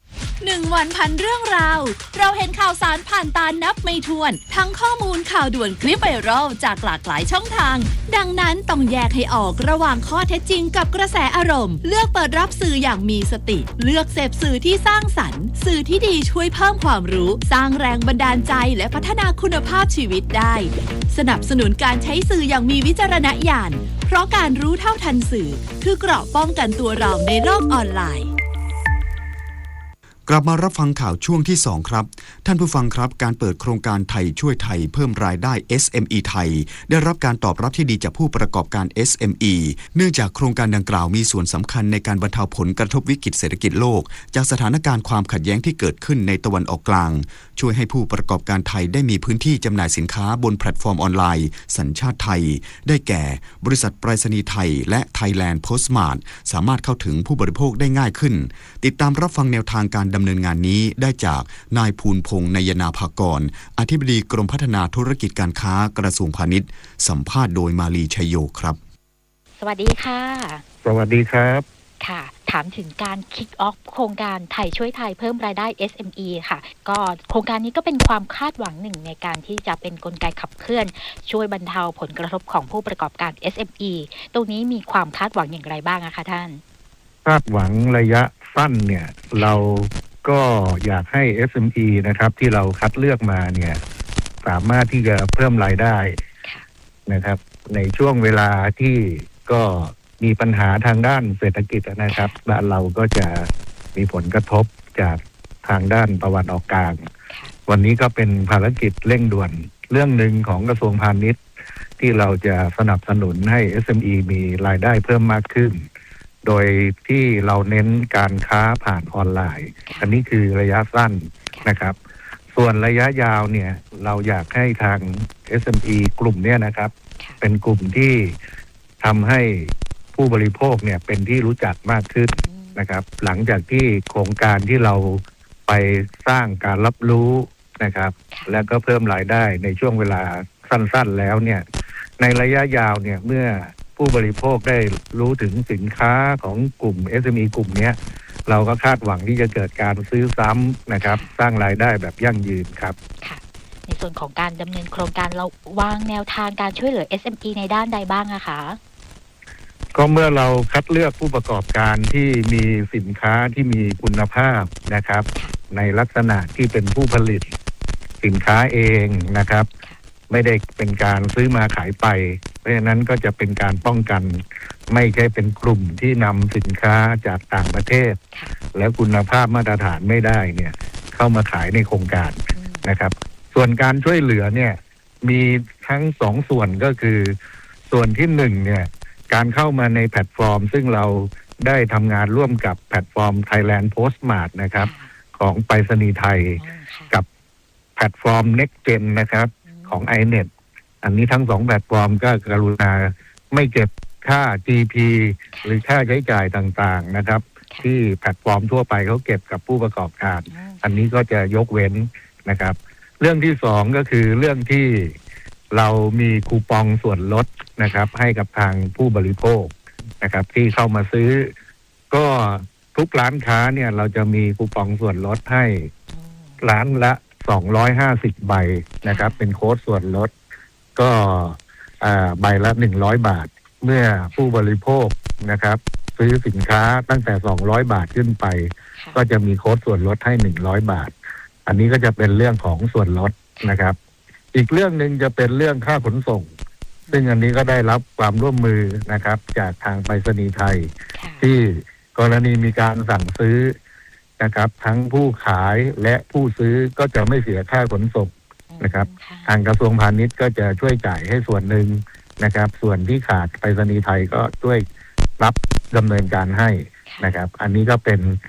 1 วันพันเรื่องราวเราเห็นข่าวสารผ่านตานับไม่ถ้วนทั้งข้อมูลข่าวด่วนคลิปไวรัลจากหลากหลายช่องทางดังนั้นต้องแยกให้ออกระหว่างข้อเท็จจริงกับกระแสอารมณ์เลือกเปิดรับสื่ออย่างมีสติเลือกเสพสื่อที่สร้างสรรค์สื่อที่ดีช่วยเพิ่มความรู้สร้างแรงบันดาลใจและพัฒนาคุณภาพชีวิตได้สนับสนุนการใช้สื่ออย่างมีวิจารณญาณเพราะการรู้เท่าทันสื่อคือเกราะป้องกันตัวเราในโลกออนไลน์กลับมารับฟังข่าวช่วงที่2ครับท่านผู้ฟังครับการเปิดโครงการไทยช่วยไทยเพิ่มรายได้ SME ไทยได้รับการตอบรับที่ดีจากผู้ประกอบการ SME เนื่องจากโครงการดังกล่าวมีส่วนสำคัญในการบรรเทาผลกระทบวิกฤตเศรษฐกิจโลกจากสถานการณ์ความขัดแย้งที่เกิดขึ้นในตะวันออกกลางช่วยให้ผู้ประกอบการไทยได้มีพื้นที่จำหน่ายสินค้าบนแพลตฟอร์มออนไลน์สัญชาติไทยได้แก่บริษัทไปรษณีย์ไทยและ Thailand Postmart สามารถเข้าถึงผู้บริโภคได้ง่ายขึ้นติดตามรับฟังแนวทางการดำเนินงานนี้ได้จากนายภูลพงษ์นยนาภากรอธิบดีกรมพัฒนาธุรกิจการค้ากระทรวงพาณิชย์สัมภาษณ์โดยมาลีชัยโยครับสวัสดีค่ะสวัสดีครับค่ะถามถึงการคิกออฟโครงการไทยช่วยไทยเพิ่มรายได้ SME ค่ะก็โครงการนี้ก็เป็นความคาดหวังหนึ่งในการที่จะเป็นกลไกขับเคลื่อนช่วยบรรเทาผลกระทบของผู้ประกอบการ SME ตรงนี้มีความคาดหวังอย่างไรบ้างคะท่านคาดหวังระยะสั้นเนี่ยเราก็อยากให้ SME นะครับที่เราคัดเลือกมาเนี่ยสามารถที่จะเพิ่มรายได้นะครับในช่วงเวลาที่ก็มีปัญหาทางด้านเศรษฐกิจนะครับและเราก็จะมีผลกระทบจากทางด้านตะวันออกกลางวันนี้ก็เป็นภารกิจเร่งด่วนเรื่องหนึ่งของกระทรวงพาณิชย์ที่เราจะสนับสนุนให้ SME มีรายได้เพิ่มมากขึ้นโดยที่เราเน้นการค้าผ่านออนไลน์อันนี้คือระยะสั้นนะครับส่วนระยะยาวเนี่ยเราอยากให้ทาง SME กลุ่มเนี่ยนะครับเป็นกลุ่มที่ทำให้ผู้บริโภคเนี่ยเป็นที่รู้จักมากขึ้นนะครับหลังจากที่โครงการที่เราไปสร้างการรับรู้นะครับแล้วก็เพิ่มรายได้ในช่วงเวลาสั้นๆแล้วเนี่ยในระยะยาวเนี่ยเมื่อผู้บริโภคได้รู้ถึงสินค้าของกลุ่ม SME กลุ่มนี้เราก็คาดหวังที่จะเกิดการซื้อซ้ำนะครับสร้างรายได้แบบยั่งยืนครับค่ะในส่วนของการดำเนินโครงการเราวางแนวทางการช่วยเหลือ SME ในด้านใดบ้างอะคะก็เมื่อเราคัดเลือกผู้ประกอบการที่มีสินค้าที่มีคุณภาพนะครับในลักษณะที่เป็นผู้ผลิตสินค้าเองนะครับไม่ได้เป็นการซื้อมาขายไปเพราะฉะนั้นก็จะเป็นการป้องกันไม่ใช่เป็นกลุ่มที่นำสินค้าจากต่างประเทศแล้วคุณภาพมาตรฐานไม่ได้เนี่ยเข้ามาขายในโครงการนะครับส่วนการช่วยเหลือเนี่ยมีทั้งสองส่วนก็คือส่วนที่หนึ่งเนี่ยการเข้ามาในแพลตฟอร์มซึ่งเราได้ทำงานร่วมกับแพลตฟอร์ม Thailand Postmart นะครับของไปรษณีย์ไทยกับแพลตฟอร์ม Next Gen นะครับของ iNet อันนี้ทั้งสองแพลตฟอร์มก็กรุณาไม่เก็บค่า GP หรือค่าใช้จ่ายต่างๆนะครับที่แพลตฟอร์มทั่วไปเขาเก็บกับผู้ประกอบการอันนี้ก็จะยกเว้นนะครับเรื่องที่สองก็คือเรื่องที่เรามีคูปองส่วนลดนะครับให้กับทางผู้บริโภคนะครับที่เข้ามาซื้อก็ทุกร้านค้าเนี่ยเราจะมีคูปองส่วนลดให้ร้านละ250ใบนะครับเป็นโค้ดส่วนลดก็ใบละ100บาทเมื่อผู้บริโภคนะครับซื้อสินค้าตั้งแต่200บาทขึ้นไปก็จะมีโค้ดส่วนลดให้100บาทอันนี้ก็จะเป็นเรื่องของส่วนลดนะครับอีกเรื่องนึงจะเป็นเรื่องค่าขนส่งซึ่งอันนี้ก็ได้รับความร่วมมือนะครับจากทางไปรษณีย์ไทยที่กรณีมีการสั่งซื้อนะครับทั้งผู้ขายและผู้ซื้อก็จะไม่เสียค่าขนส่งนะครับทางกระทรวงพาณิชย์ก็จะช่วยจ่ายให้ส่วนหนึ่งนะครับส่วนที่ขาดไปรษณีย์ไทยก็ช่วยรับดำเนินการให้นะครับอันนี้ก็เป็น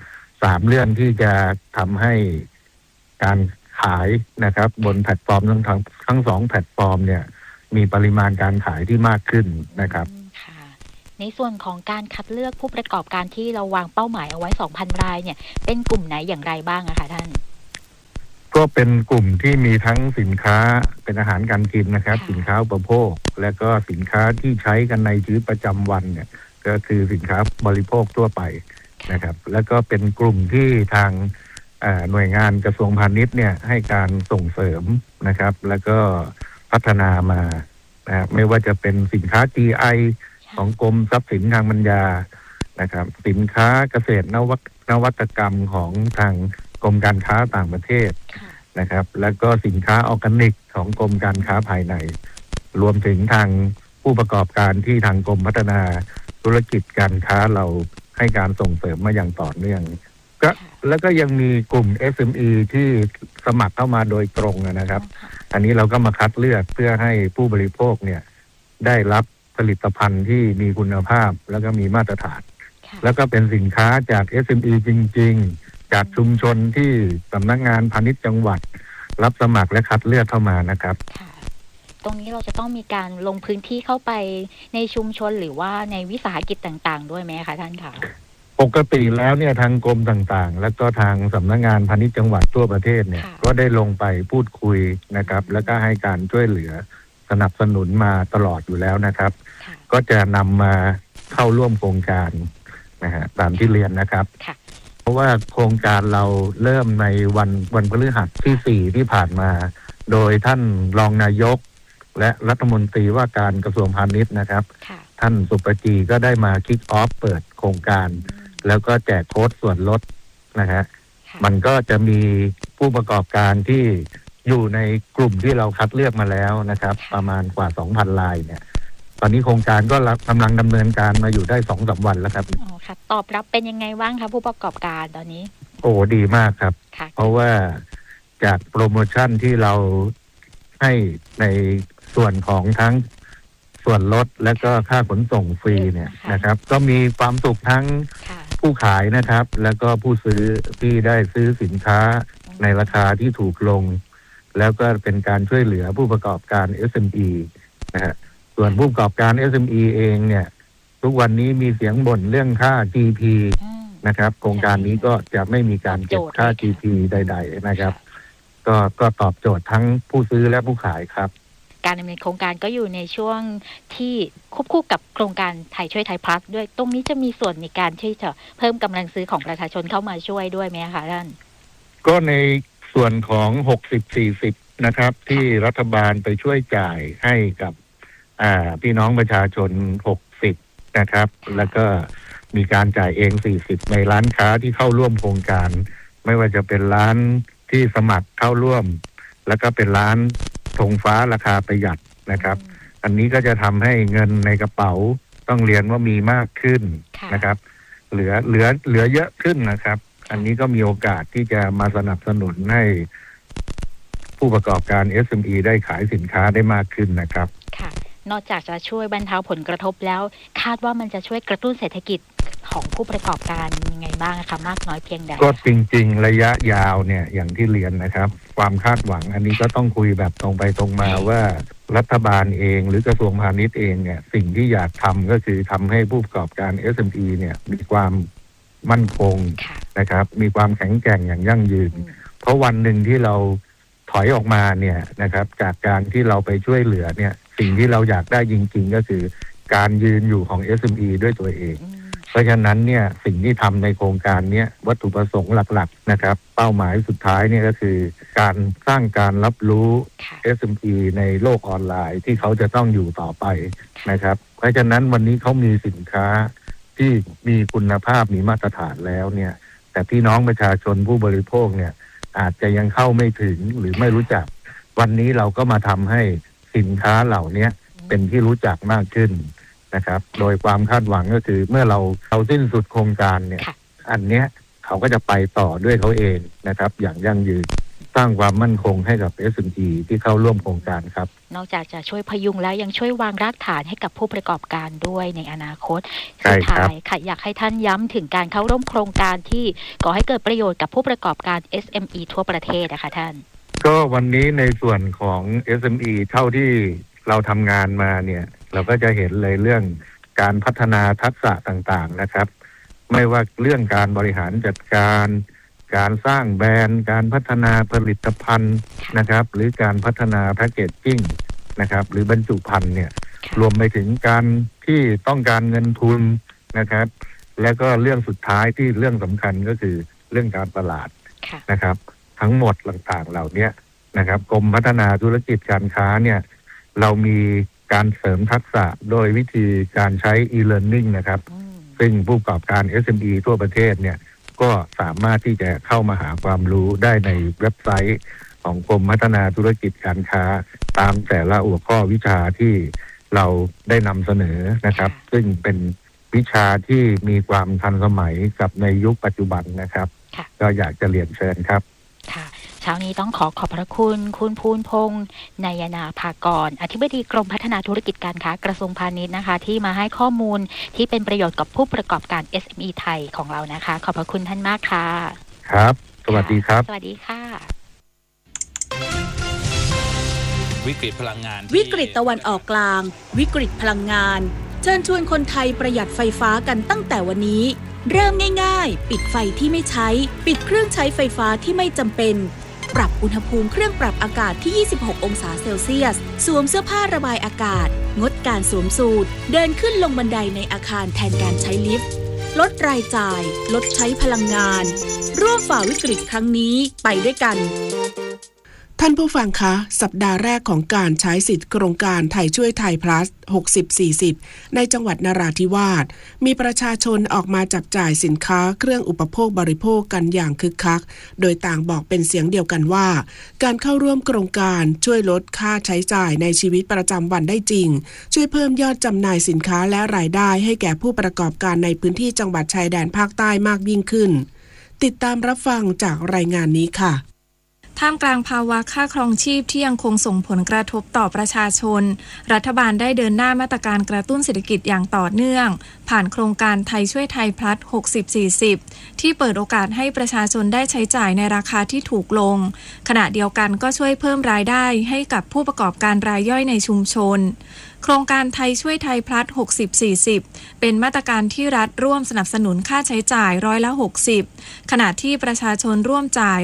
3เรื่องที่จะทำให้การขายนะครับบนแพลตฟอร์มทั้ง2แพลตฟอร์มเนี่ยมีปริมาณการขายที่มากขึ้นนะครับในส่วนของการคัดเลือกผู้ประกอบการที่เราวางเป้าหมายเอาไว้ 2,000 รายเนี่ยเป็นกลุ่มไหนอย่างไรบ้างอะคะท่านก็เป็นกลุ่มที่มีทั้งสินค้าเป็นอาหารการกินนะครับสินค้าอุปโภคและก็สินค้าที่ใช้กันในชีวิตประจำวันเนี่ยก็คือสินค้าบริโภคทั่วไปนะครับแล้วก็เป็นกลุ่มที่ทางหน่วยงานกระทรวงพาณิชย์เนี่ยให้การส่งเสริมนะครับแล้วก็พัฒนามาไม่ว่าจะเป็นสินค้า GI ของกรมทรัพย์สินทางปัญญานะครับสินค้าเกษตรนวัตกรรมของทางกรมการค้าต่างประเทศนะครับแล้วก็สินค้าออร์แกนิกของกรมการค้าภายในรวมถึงทางผู้ประกอบการที่ทางกรมพัฒนาธุรกิจการค้าเราให้การส่งเสริมมาอย่างต่อเนื่องก็แล้วก็ยังมีกลุ่ม SME ที่สมัครเข้ามาโดยตรงนะครับอันนี้เราก็มาคัดเลือกเพื่อให้ผู้บริโภคเนี่ยได้รับผลิตภัณฑ์ที่มีคุณภาพแล้วก็มีมาตรฐานแล้วก็เป็นสินค้าจาก SME จริงๆจากชุมชนที่สำนักงานพาณิชย์จังหวัดรับสมัครและคัดเลือกเข้ามานะครับตรงนี้เราจะต้องมีการลงพื้นที่เข้าไปในชุมชนหรือว่าในวิสาหกิจต่างๆด้วยไหมคะท่านคะปกติแล้วเนี่ยทางกรมต่างๆแล้วก็ทางสำนักงานพาณิชย์จังหวัดทั่วประเทศเนี่ยก็ได้ลงไปพูดคุยนะครับแล้วก็ให้การช่วยเหลือสนับสนุนมาตลอดอยู่แล้วนะครับก็จะนำมาเข้าร่วมโครงการนะฮะตามที่เรียนนะครับเพราะว่าโครงการเราเริ่มในวันพฤหัสที่4ที่ผ่านมาโดยท่านรองนายกและรัฐมนตรีว่าการกระทรวงพาณิชย์นะครับท่านสุปจีก็ได้มาคิกออฟเปิดโครงการแล้วก็แจกโค้ดส่วนลดนะฮะมันก็จะมีผู้ประกอบการที่อยู่ในกลุ่มที่เราคัดเลือกมาแล้วนะครับประมาณกว่า 2,000 รายเนี่ยตอนนี้โครงการก็กำลังดำเนินการมาอยู่ได้ 2-3 วันแล้วครับอ๋อค่ะตอบรับเป็นยังไงบ้างครับผู้ประกอบการตอนนี้โอ้ดีมากครับเพราะว่าจากโปรโมชั่นที่เราให้ในส่วนของทั้งส่วนลดและก็ค่าขนส่งฟรีเนี่ยนะครับก็มีความสุขทั้งผู้ขายนะครับแล้วก็ผู้ซื้อที่ได้ซื้อสินค้าในราคาที่ถูกลงแล้วก็เป็นการช่วยเหลือผู้ประกอบการ SME นะฮะส่วนผู้ประกอบการ SME เองเนี่ยทุกวันนี้มีเสียงบ่นเรื่องค่า GP นะครับโครงการนี้ก็จะไม่มีการเก็บค่า GP ใดๆนะครับก็ตอบโจทย์ทั้งผู้ซื้อและผู้ขายครับการดำเนินโครงการก็อยู่ในช่วงที่ควบคู่กับโครงการไทยช่วยไทยพลัสด้วยตรงนี้จะมีส่วนในการที่จะเพิ่มกำลังซื้อของประชาชนเข้ามาช่วยด้วยไหมคะท่านก็ในส่วนของ 60-40 นะครับที่รัฐบาลไปช่วยจ่ายให้กับพี่น้องประชาชน60นะครับแล้วก็มีการจ่ายเอง40ในร้านค้าที่เข้าร่วมโครงการไม่ว่าจะเป็นร้านที่สมัครเข้าร่วมแล้วก็เป็นร้านธงฟ้าราคาประหยัดนะครับอันนี้ก็จะทำให้เงินในกระเป๋าต้องเรียนว่ามีมากขึ้นนะครับเหลือเยอะขึ้นนะครับอันนี้ก็มีโอกาสที่จะมาสนับสนุนให้ผู้ประกอบการ SME ได้ขายสินค้าได้มากขึ้นนะครับค่ะนอกจากจะช่วยบรรเทาผลกระทบแล้วคาดว่ามันจะช่วยกระตุ้นเศรษฐกิจของผู้ประกอบการยังไงบ้างคะมากน้อยเพียงใดก็จริงๆระยะยาวเนี่ยอย่างที่เรียนนะครับความคาดหวังอันนี้ก็ต้องคุยแบบตรงไปตรงมาว่ารัฐบาลเองหรือกระทรวงพาณิชย์เองเนี่ยสิ่งที่อยากทำก็คือทำให้ผู้ประกอบการ SME เนี่ยมีความมั่นคงนะครับมีความแข็งแกร่งอย่างยั่งยืนเพราะวันหนึ่งที่เราถอยออกมาเนี่ยนะครับจากการที่เราไปช่วยเหลือเนี่ยสิ่งที่เราอยากได้จริงๆก็คือการยืนอยู่ของ SME ด้วยตัวเองเพราะฉะนั้นเนี่ยสิ่งที่ทำในโครงการนี้วัตถุประสงค์หลักๆนะครับเป้าหมายสุดท้ายเนี่ยก็คือการสร้างการรับรู้ SME ในโลกออนไลน์ที่เขาจะต้องอยู่ต่อไปนะครับเพราะฉะนั้นวันนี้เขามีสินค้าที่มีคุณภาพมีมาตรฐานแล้วเนี่ยแต่พี่น้องประชาชนผู้บริโภคเนี่ยอาจจะยังเข้าไม่ถึงหรือไม่รู้จักวันนี้เราก็มาทำให้สินค้าเหล่านี้เป็นที่รู้จักมากขึ้นนะครับโดยความคาดหวังก็คือเมื่อเราสิ้นสุดโครงการเนี่ยอันเนี้ยเขาก็จะไปต่อด้วยเขาเองนะครับอย่างยั่งยืนสร้างความมั่นคงให้กับ SME ที่เข้าร่วมโครงการครับนอกจากจะช่วยพยุงแล้วยังช่วยวางรากฐานให้กับผู้ประกอบการด้วยในอนาคตสุดท้ายค่ะอยากให้ท่านย้ำถึงการเข้าร่วมโครงการที่ก่อให้เกิดประโยชน์กับผู้ประกอบการ SME ทั่วประเทศนะคะท่านก็วันนี้ในส่วนของ SME เท่าที่เราทำงานมาเนี่ยเราก็จะเห็นเลยเรื่องการพัฒนาทักษะต่างๆนะครับไม่ว่าเรื่องการบริหารจัดการการสร้างแบรนด์การพัฒนาผลิตภัณฑ์นะครับหรือการพัฒนาแพคเกจจิ้งนะครับหรือบรรจุภัณฑ์เนี่ยรวมไปถึงการที่ต้องการเงินทุนนะครับแล้วก็เรื่องสุดท้ายที่เรื่องสำคัญก็คือเรื่องการตลาดนะครับทั้งหมดต่างๆเหล่านี้นะครับกรมพัฒนาธุรกิจการค้าเนี่ยเรามีการเสริมทักษะโดยวิธีการใช้ e-learning นะครับซึ่งผู้ประกอบการ SME ทั่วประเทศเนี่ยก็สามารถที่จะเข้ามาหาความรู้ได้ในเว็บไซต์ของกรมพัฒนาธุรกิจการค้าตามแต่ละหัวข้อวิชาที่เราได้นำเสนอนะครับซึ่งเป็นวิชาที่มีความทันสมัยกับในยุคปัจจุบันนะครับก็อยากจะเรียนเชิญครับเช้านี้ต้องขอบพระคุณคุณภูลพงษ์นายนาภากรอธิบดีกรมพัฒนาธุรกิจการค้ากระทรวงพาณิชย์นะคะที่มาให้ข้อมูลที่เป็นประโยชน์กับผู้ประกอบการ SME ไทยของเรานะคะขอบพระคุณท่านมากค่ะครับสวัสดีครับสวัสดีค่ะวิกฤตพลังงานวิกฤตตะวันออกกลางวิกฤตพลังงานเชิญชวนคนไทยประหยัดไฟฟ้ากันตั้งแต่วันนี้เริ่มง่ายๆปิดไฟที่ไม่ใช้ปิดเครื่องใช้ไฟฟ้าที่ไม่จำเป็นปรับอุณหภูมิเครื่องปรับอากาศที่26องศาเซลเซียสสวมเสื้อผ้าระบายอากาศงดการสวมสูทเดินขึ้นลงบันไดในอาคารแทนการใช้ลิฟต์ลดรายจ่ายลดใช้พลังงานร่วมฝ่าวิกฤตครั้งนี้ไปด้วยกันท่านผู้ฟังคะสัปดาห์แรกของการใช้สิทธิ์โครงการไทยช่วยไทย plus 60-40 ในจังหวัดนราธิวาสมีประชาชนออกมาจับจ่ายสินค้าเครื่องอุปโภคบริโภคกันอย่างคึกคักโดยต่างบอกเป็นเสียงเดียวกันว่าการเข้าร่วมโครงการช่วยลดค่าใช้จ่ายในชีวิตประจำวันได้จริงช่วยเพิ่มยอดจำหน่ายสินค้าและรายได้ให้แก่ผู้ประกอบการในพื้นที่จังหวัดชายแดนภาคใต้มากยิ่งขึ้นติดตามรับฟังจากรายงานนี้ค่ะท่ามกลางภาวะค่าครองชีพที่ยังคงส่งผลกระทบต่อประชาชนรัฐบาลได้เดินหน้ามาตรการกระตุ้นเศรษฐกิจอย่างต่อเนื่องผ่านโครงการไทยช่วยไทย plus 60-40 ที่เปิดโอกาสให้ประชาชนได้ใช้จ่ายในราคาที่ถูกลงขณะเดียวกันก็ช่วยเพิ่มรายได้ให้กับผู้ประกอบการรายย่อยในชุมชนโครงการไทยช่วยไทย plus 60-40 เป็นมาตรการที่รัฐร่วมสนับสนุนค่าใช้จ่าย60%ขณะที่ประชาชนร่วมจ่าย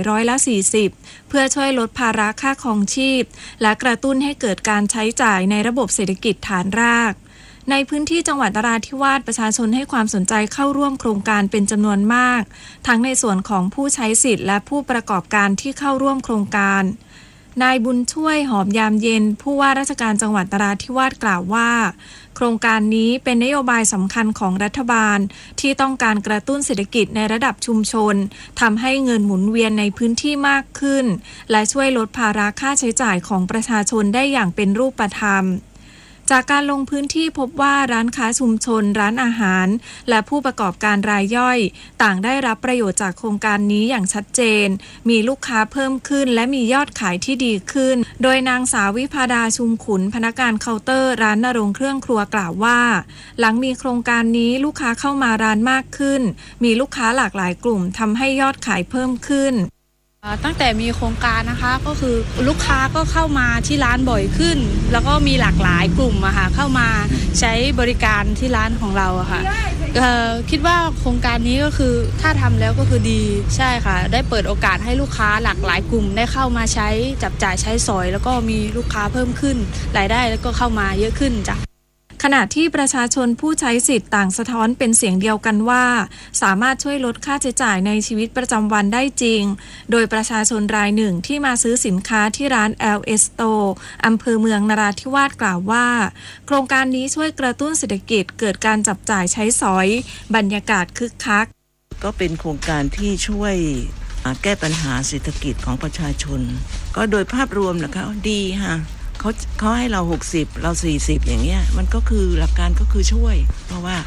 40%เพื่อช่วยลดภาระค่าครองชีพและกระตุ้นให้เกิดการใช้จ่ายในระบบเศรษฐกิจฐานรากในพื้นที่จังหวัดนราธิวาสประชาชนให้ความสนใจเข้าร่วมโครงการเป็นจำนวนมากทั้งในส่วนของผู้ใช้สิทธิ์และผู้ประกอบการที่เข้าร่วมโครงการนายบุญช่วยหอมยามเย็นผู้ว่าราชการจังหวัดนราธิวาสกล่าวว่าโครงการนี้เป็นนโยบายสำคัญของรัฐบาลที่ต้องการกระตุ้นเศรษฐกิจในระดับชุมชนทำให้เงินหมุนเวียนในพื้นที่มากขึ้นและช่วยลดภาระค่าใช้จ่ายของประชาชนได้อย่างเป็นรูปธรรมจากการลงพื้นที่พบว่าร้านค้าชุมชนร้านอาหารและผู้ประกอบการรายย่อยต่างได้รับประโยชน์จากโครงการนี้อย่างชัดเจนมีลูกค้าเพิ่มขึ้นและมียอดขายที่ดีขึ้นโดยนางสาววิภาดาชุมขุนพนักงานเคาน์เตอร์ร้านนรงค์เครื่องครัวกล่าวว่าหลังมีโครงการนี้ลูกค้าเข้ามาร้านมากขึ้นมีลูกค้าหลากหลายกลุ่มทำให้ยอดขายเพิ่มขึ้นตั้งแต่มีโครงการนะคะก็คือลูกค้าก็เข้ามาที่ร้านบ่อยขึ้นแล้วก็มีหลากหลายกลุ่มอะค่ะเข้ามาใช้บริการที่ร้านของเราอะค่ะคิดว่าโครงการนี้ก็คือถ้าทำแล้วก็คือดีใช่ค่ะได้เปิดโอกาสให้ลูกค้าหลากหลายกลุ่มได้เข้ามาใช้จับจ่ายใช้สอยแล้วก็มีลูกค้าเพิ่มขึ้นรายได้แล้วก็เข้ามาเยอะขึ้นจ้ะขณะที่ประชาชนผู้ใช้สิทธิ์ต่างสะท้อนเป็นเสียงเดียวกันว่าสามารถช่วยลดค่าใช้จ่ายในชีวิตประจำวันได้จริงโดยประชาชนรายหนึ่งที่มาซื้อสินค้าที่ร้าน LS Store อำเภอเมืองนราธิวาสกล่าวว่าโครงการนี้ช่วยกระตุ้นเศรษฐกิจเกิดการจับจ่ายใช้สอยบรรยากาศคึกคักก็เป็นโครงการที่ช่วยแก้ปัญหาเศรษฐกิจของประชาชนก็โดยภาพรวมนะคะดีค่ะเขาให้เรา60เรา40อย่างเงี้ยมันก็คือหลักการก็คือช่วยเพราะว่า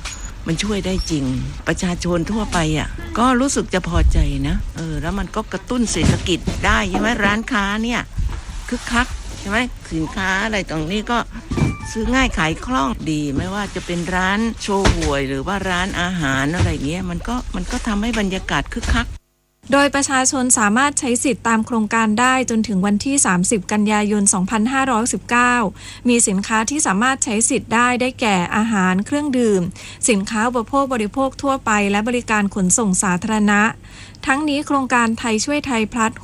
มันช่วยได้จริงประชาชนทั่วไปก็รู้สึกจะพอใจนะแล้วมันก็กระตุ้นเศรษฐกิจได้ใช่ไหมร้านค้าเนี่ยคึกคักใช่ไหมสินค้าอะไรตรงนี้ก็ซื้อง่ายขายคล่องดีไม่ว่าจะเป็นร้านโชว์หวยหรือว่าร้านอาหารอะไรเงี้ยมันก็ทำให้บรรยากาศคึกคักโดยประชาชนสามารถใช้สิทธิตามโครงการได้จนถึงวันที่30กันยายน2519มีสินค้าที่สามารถใช้สิทธิ์ได้แก่อาหารเครื่องดื่มสินค้าอุปโภคบริโภคทั่วไปและบริการขนส่งสาธารณะทั้งนี้โครงการไทยช่วยไทยพลัส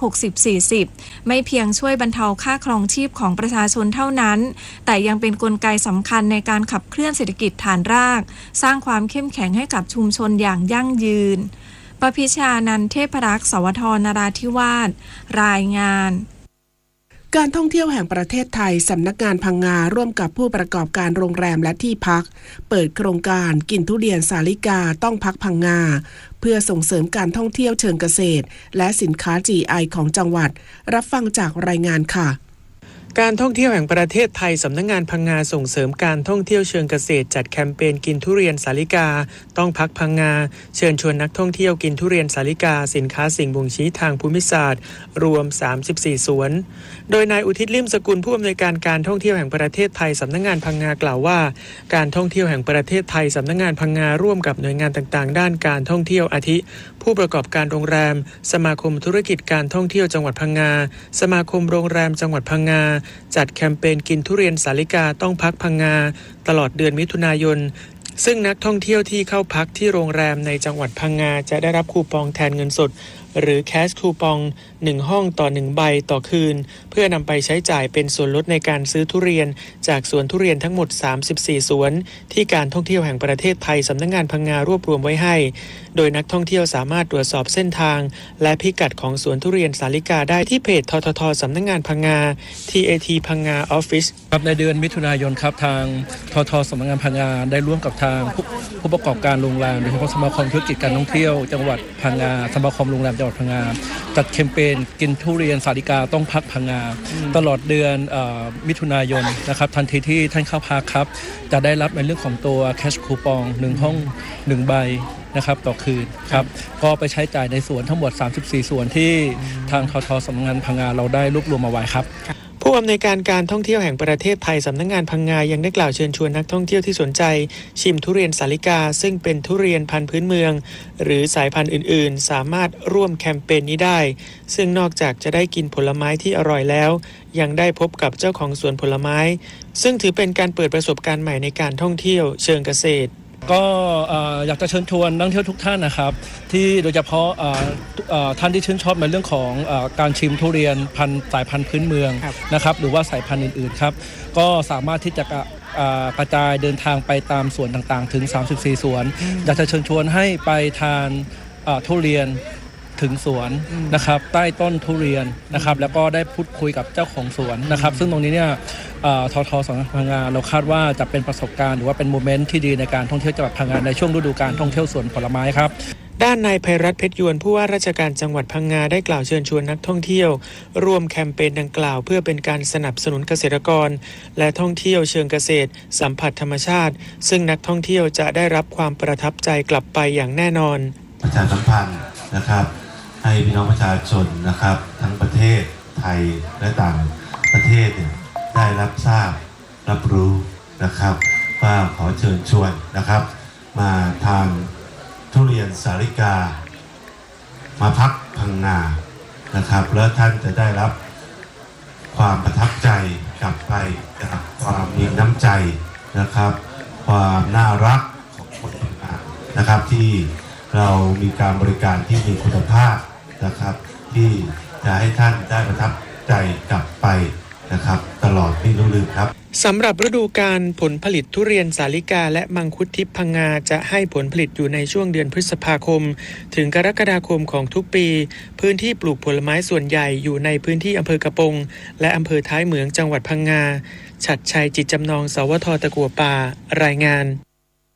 60-40ไม่เพียงช่วยบรรเทาค่าครองชีพของประชาชนเท่านั้นแต่ยังเป็นกลไกสำคัญในการขับเคลื่อนเศรษฐกิจฐานรากสร้างความเข้มแข็งให้กับชุมชนอย่างยั่งยืนปพิชานันท์เทพรักษ์สวทนราธิวาสรายงานการท่องเที่ยวแห่งประเทศไทยสำนักงานพังงาร่วมกับผู้ประกอบการโรงแรมและที่พักเปิดโครงการกินทุเรียนสาลิกาต้องพักพังงาเพื่อส่งเสริมการท่องเที่ยวเชิงเกษตรและสินค้า GI ของจังหวัดรับฟังจากรายงานค่ะการท่องเที่ยวแห่งประเทศไทยสำนักงานพังงาส่งเสริมการท่องเที่ยวเชิงเกษตรจัดแคมเปญกินทุเรียนสาลิกาต้องพักพังงาเชิญชวนนักท่องเที่ยวกินทุเรียนสาลิกาสินค้าสิ่งบ่งชี้ทางภูมิศาสตร์รวม34สวนโดยนายอุทิศลิ่มสกุลผู้อำนวยการการท่องเที่ยวแห่งประเทศไทยสำนักงานพังงากล่าวว่าการท่องเที่ยวแห่งประเทศไทยสำนักงานพังงาร่วมกับหน่วยงานต่างๆด้านการท่องเที่ยวอาทิผู้ประกอบการโรงแรมสมาคมธุรกิจการท่องเที่ยวจังหวัดพังงาสมาคมโรงแรมจังหวัดพังงาจัดแคมเปญกินทุเรียนสาลิกาต้องพักพังงาตลอดเดือนมิถุนายนซึ่งนักท่องเที่ยวที่เข้าพักที่โรงแรมในจังหวัดพังงาจะได้รับคูปองแทนเงินสดหรือแคชคูปอง1ห้องต่อ1ใบต่อคืนเพื่อนำไปใช้จ่ายเป็นส่วนลดในการซื้อทุเรียนจากสวนทุเรียนทั้งหมด34สวนที่การท่องเที่ยวแห่งประเทศไทยสำนักงานพังงารวบรวมไว้ให้โดยนักท่องเที่ยวสามารถตรวจสอบเส้นทางและพิกัดของสวนทุเรียนสาลิกาได้ที่เพจทททสำนักงานพังงา TAT พังงาออฟฟิศครับในเดือนมิถุนายนครับทางททสำนักงานพังงาได้ร่วมกับทางผู้ประกอบการโรงแรมโดยเฉพาะสมาคมธุรกิจการท่องเที่ยวจังหวัดพังงาสมาคมโรงแรมจังหวัดพังงาจัดแคมเปญกินทุเรียนสาลิกาต้องพักพังงาตลอดเดือนมิถุนายนนะครับทันทีที่ท่านเข้าพักครับจะได้รับในเรื่องของตัวแคชคูปอง1ห้อง1ใบนะครับต่อคืนครับก็ไปใช้จ่ายในส่วนทั้งหมด34ส่วนที่ทางททสำนักงานพังงาเราได้รวบรวมมาไว้ครับผู้อำนวยการการท่องเที่ยวแห่งประเทศไทยสำนักงานพังงายังได้กล่าวเชิญชวนนักท่องเที่ยวที่สนใจชิมทุเรียนสาลิกาซึ่งเป็นทุเรียนพันธุ์พื้นเมืองหรือสายพันธุ์อื่นๆสามารถร่วมแคมเปญนี้ได้ซึ่งนอกจากจะได้กินผลไม้ที่อร่อยแล้วยังได้พบกับเจ้าของสวนผลไม้ซึ่งถือเป็นการเปิดประสบการณ์ใหม่ในการท่องเที่ยวเชิงเกษตรก็อยากจะเชิญชวนนักท่องเที่ยวทุกท่านนะครับที่โดยเฉพาะท่านที่ชื่นชอบในเรื่องของการชิมทุเรียนสายพันธุ์พื้นเมืองนะครับหรือว่าสายพันธุ์อื่นๆครับก็สามารถที่จะกระจายเดินทางไปตามสวนต่างๆถึง34สวนอยากจะเชิญชวนให้ไปทานทุเรียนถึงสวนนะครับใต้ต้นทุเรียนนะครับแล้วก็ได้พูดคุยกับเจ้าของสวนนะครับซึ่งตรงนี้เนี่ยททสำนักงานพังงาเราคาดว่าจะเป็นประสบการณ์หรือว่าเป็นโมเมนต์ที่ดีในการท่องเที่ยวจังหวัดพังงาในช่วงฤดูกาลท่องเที่ยวสวนผลไม้ครับด้านนายไพรัตน์เพชรยวนผู้ว่าราชการจังหวัดพังงาได้กล่าวเชิญชวนนักท่องเที่ยวร่วมแคมเปญดังกล่าวเพื่อเป็นการสนับสนุนเกษตรกรและท่องเที่ยวเชิงเกษตรสัมผัสธรรมชาติซึ่งนักท่องเที่ยวจะได้รับความประทับใจกลับไปอย่างแน่นอนประชาสัมพันธ์นะครับให้พี่น้องประชาชนนะครับทั้งประเทศไทยและต่างประเทศเนี่ยได้รับทราบรับรู้นะครับว่าขอเชิญชวนนะครับมาทานทุเรียนสาลิกามาพักพังงานะครับแล้วท่านจะได้รับความประทับใจกลับไปกับความมีน้ำใจนะครับความน่ารักของคนพังงานะครับที่เรามีการบริการที่มีคุณภาพนะครับที่จะให้ท่านได้ประทับใจกลับไปนะครับตลอดไม่รู้ลืมครับสำหรับฤดูกาลผลผลิตทุเรียนสาลิกาและมังคุดทิพย์พังงาจะให้ผลผลิตอยู่ในช่วงเดือนพฤษภาคมถึงกรกฎาคมของทุกปีพื้นที่ปลูกผลไม้ส่วนใหญ่อยู่ในพื้นที่อำเภอกระปงและอำเภอท้ายเหมืองจังหวัดพังงาฉัตรชัยจิตจำนองสวทตะกั่วป่ารายงาน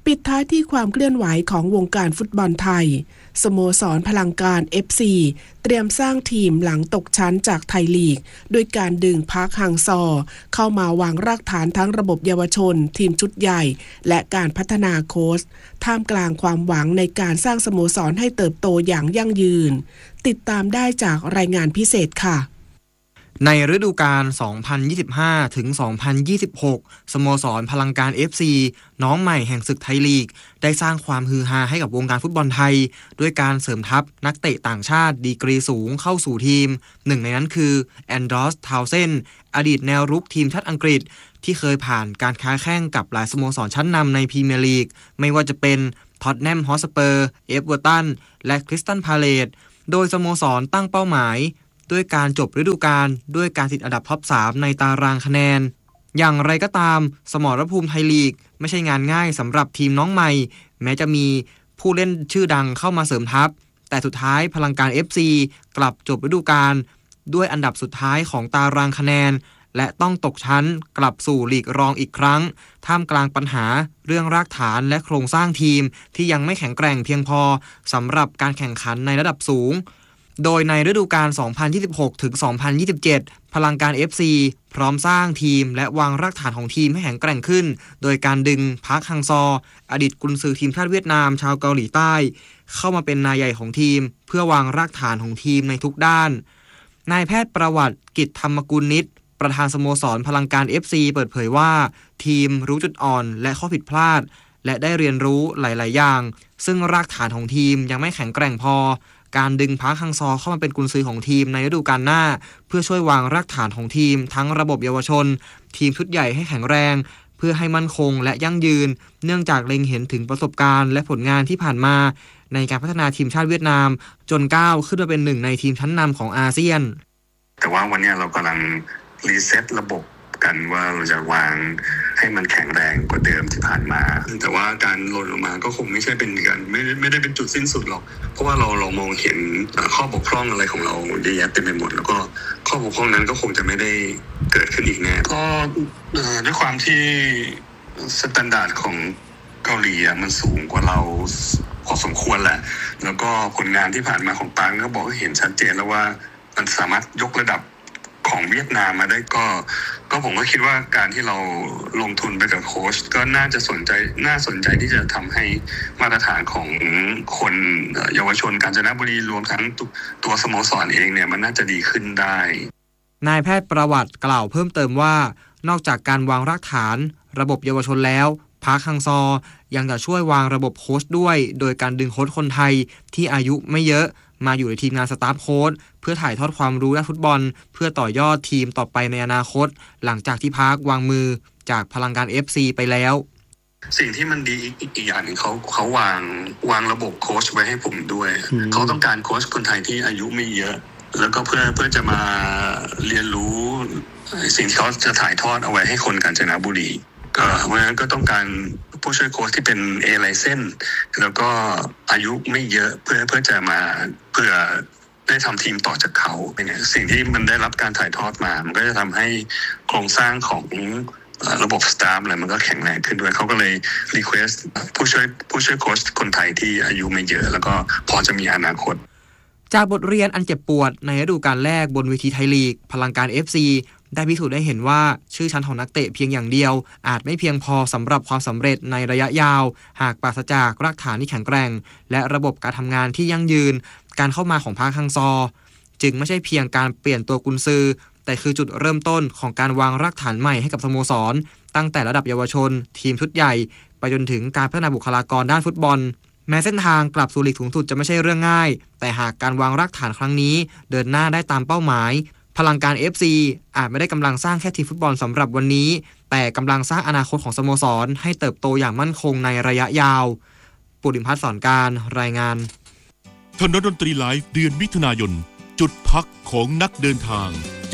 ปิดท้ายที่ความเคลื่อนไหวของวงการฟุตบอลไทยสโมสรพลังการ FC เตรียมสร้างทีมหลังตกชั้นจากไทยลีกด้วยการดึงพาร์คฮังซอเข้ามาวางรากฐานทั้งระบบเยาวชนทีมชุดใหญ่และการพัฒนาโค้ชท่ามกลางความหวังในการสร้างสโมสรให้เติบโตอย่างยั่งยืนติดตามได้จากรายงานพิเศษค่ะในฤดูกาล 2025 ถึง 2026 สโมสรพลังการ FC น้องใหม่แห่งศึกไทยลีกได้สร้างความฮือฮาให้กับวงการฟุตบอลไทยด้วยการเสริมทัพนักเตะต่างชาติดีกรีสูงเข้าสู่ทีมหนึ่งในนั้นคือแอนดรอส ทาวเซนอดีตแนวรุกทีมชาติอังกฤษที่เคยผ่านการค้าแข่งกับหลายสโมสรชั้นนำในพรีเมียร์ลีกไม่ว่าจะเป็นท็อตแนมฮอตสเปอร์ เอเวอร์ตันและคริสตัลพาเลซโดยสโมสรตั้งเป้าหมายด้วยการจบฤดูกาลด้วยการติดอันดับท็อป 3 ในตารางคะแนนอย่างไรก็ตามสมรภูมิไทยลีกไม่ใช่งานง่ายสำหรับทีมน้องใหม่แม้จะมีผู้เล่นชื่อดังเข้ามาเสริมทัพแต่สุดท้ายพลังการ FC กลับจบฤดูกาลด้วยอันดับสุดท้ายของตารางคะแนนและต้องตกชั้นกลับสู่ลีกรองอีกครั้งท่ามกลางปัญหาเรื่องรากฐานและโครงสร้างทีมที่ยังไม่แข็งแกร่งเพียงพอสำหรับการแข่งขันในระดับสูงโดยในฤดูกาล 2026 ถึง 2027 พลังการ FC พร้อมสร้างทีมและวางรากฐานของทีมให้แข็งแกร่งขึ้นโดยการดึงพาร์คฮังซออดีตกุนซือทีมชาติเวียดนามชาวเกาหลีใต้เข้ามาเป็นนายใหญ่ของทีมเพื่อวางรากฐานของทีมในทุกด้านนายแพทย์ประวัติกิจธรรมกุลนิตประธานสโมสรพลังการ FC เปิดเผยว่าทีมรู้จุดอ่อนและข้อผิดพลาดและได้เรียนรู้หลายๆอย่างซึ่งรากฐานของทีมยังไม่แข็งแกร่งพอการดึงพาร์คฮังซอเข้ามาเป็นกุนซือของทีมในฤดูกาลหน้าเพื่อช่วยวางรากฐานของทีมทั้งระบบเยาวชนทีมชุดใหญ่ให้แข็งแรงเพื่อให้มั่นคงและยั่งยืนเนื่องจากเล็งเห็นถึงประสบการณ์และผลงานที่ผ่านมาในการพัฒนาทีมชาติเวียดนามจนก้าวขึ้นมาเป็นหนึ่งในทีมชั้นนำของอาเซียนแต่ว่าวันนี้เรากำลังรีเซ็ตระบบกันว่าเราจะวางให้มันแข็งแรงกว่าเดิมที่ผ่านมาแต่ว่าการหล่นลงมาก็คงไม่ใช่เป็นการไม่ได้เป็นจุดสิ้นสุดหรอกเพราะว่าเรามองเห็นข้อบกพร่องอะไรของเราเยอะแยะเต็มไปหมดแล้วก็ข้อบกพร่องนั้นก็คงจะไม่ได้เกิดขึ้นอีกแน่ก็ด้วยความที่สแตนดาร์ดของเกาหลีมันสูงกว่าเราพอสมควรแหละแล้วก็ผลงานที่ผ่านมาของปังก็บอกให้เห็นชัดเจนแล้วว่ามันสามารถยกระดับของเวียดนามมาได้ก็ผมก็คิดว่าการที่เราลงทุนไปกับโค้ชก็น่าสนใจที่จะทำให้มาตรฐานของคนเยาวชนกาญจนบุรีรวมทั้งตัวสโมสรเองเนี่ยมันน่าจะดีขึ้นได้นายแพทย์ประวัติกล่าวเพิ่มเติมว่านอกจากการวางรากฐานระบบเยาวชนแล้วพาร์คฮังซอยังจะช่วยวางระบบโค้ชด้วยโดยการดึงโค้ชคนไทยที่อายุไม่เยอะมาอยู่ในทีมงานสตาฟโค้ชเพื่อถ่ายทอดความรู้ด้านฟุตบอลเพื่อต่อยอดทีมต่อไปในอนาคตหลังจากที่พาร์ควางมือจากพลังการ FC ไปแล้วสิ่งที่มันดีอีกอย่างหนึ่งเขาวางระบบโค้ชไว้ให้ผมด้วยเขาต้องการโค้ชคนไทยที่อายุไม่เยอะแล้วก็เพื่อจะมาเรียนรู้สิ่งที่เขาจะถ่ายทอดเอาไว้ให้คนกาญจนบุรีเพราะฉะนั้นก็ต้องการผู้ช่วยโค้ชที่เป็น A license แล้วก็อายุไม่เยอะเพื่อจะมาเพื่อได้ทำทีมต่อจากเขาเนี่ยสิ่งที่มันได้รับการถ่ายทอดมามันก็จะทำให้โครงสร้างของระบบสตาฟอะไรมันก็แข็งแรงขึ้นด้วยเขาก็เลยรีเควสผู้ช่วยโค้ชคนไทยที่อายุไม่เยอะแล้วก็พอจะมีอนาคตจากบทเรียนอันเจ็บปวดในฤดูกาลแรกบนเวทีไทยลีกพลังการ FC ได้พิสูจน์ได้เห็นว่าชื่อชั้นของนักเตะเพียงอย่างเดียวอาจไม่เพียงพอสำหรับความสำเร็จในระยะยาวหากปราศจากรากฐานที่แข็งแกร่งและระบบการทำงานที่ยั่งยืนการเข้ามาของพาร์คฮังซอจึงไม่ใช่เพียงการเปลี่ยนตัวกุนซือแต่คือจุดเริ่มต้นของการวางรากฐานใหม่ให้กับสโมสรตั้งแต่ระดับเยาวชนทีมชุดใหญ่ไปจนถึงการพัฒนาบุคลากรด้านฟุตบอลแม้เส้นทางกลับสู่ลีกสูงสุดจะไม่ใช่เรื่องง่ายแต่หากการวางรากฐานครั้งนี้เดินหน้าได้ตามเป้าหมายพลังการ FC อาจไม่ได้กำลังสร้างแค่ทีมฟุตบอลสำหรับวันนี้แต่กำลังสร้างอนาคตของสโมสรให้เติบโตอย่างมั่นคงในระยะยาวปุริมพัฒน์สอนการรายงานถนนดนตรีไลฟ์เดือนมิถุนายนจุดพักของนักเดินทาง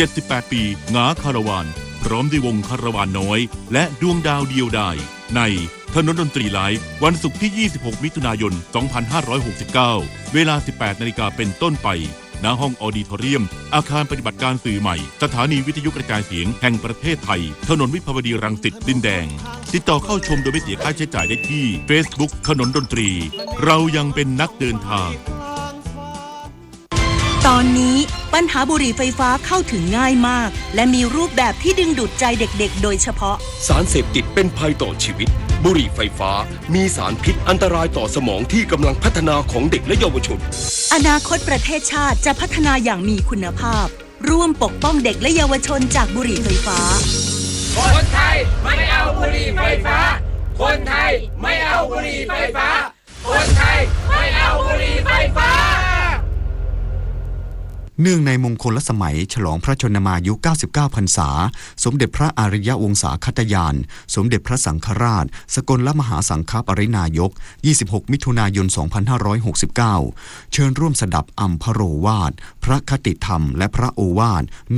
78ปีงาคาราวานพร้อมด้วยวงคาราวานน้อยและดวงดาวเดียวดายในถนนดนตรีไลฟ์วันศุกร์ที่26มิถุนายน2569เวลา 18 นาฬิกาเป็นต้นไปณห้องออดิทอเรียมอาคารปฏิบัติการสื่อใหม่สถานีวิทยุกระจายเสียงแห่งประเทศไทยถนนวิภาวดีรังสิตดินแดงติดต่อเข้าชมโดยไม่เสียค่าใช้จ่ายได้ที่ Facebook ขนนดนตรีเรายังเป็นนักเดินทางตอนนี้ปัญหาบุหรี่ไฟฟ้าเข้าถึงง่ายมากและมีรูปแบบที่ดึงดูดใจเด็กๆโดยเฉพาะสารเสพติดเป็นภัยต่อชีวิตบุหรี่ไฟฟ้ามีสารพิษอันตรายต่อสมองที่กำลังพัฒนาของเด็กและเยาวชนอนาคตประเทศชาติจะพัฒนาอย่างมีคุณภาพร่วมปกป้องเด็กและเยาวชนจากบุหรี่ไฟฟ้าคนไทยไม่เอาบุหรี่ไฟฟ้าคนไทยไม่เอาบุหรี่ไฟฟ้าคนไทยไม่เอาบุหรี่ไฟฟ้าเนื่องในมงคลสมัยฉลองพระชนมายุ99พรรษาสมเด็จพระอริยวงศาคตยานสมเด็จพระสังฆราชสกลมหาสังฆปรินายก26มิถุนายน2569เชิญร่วมสดับอัมพโรวาทพระคติธรรมและพระโอวาท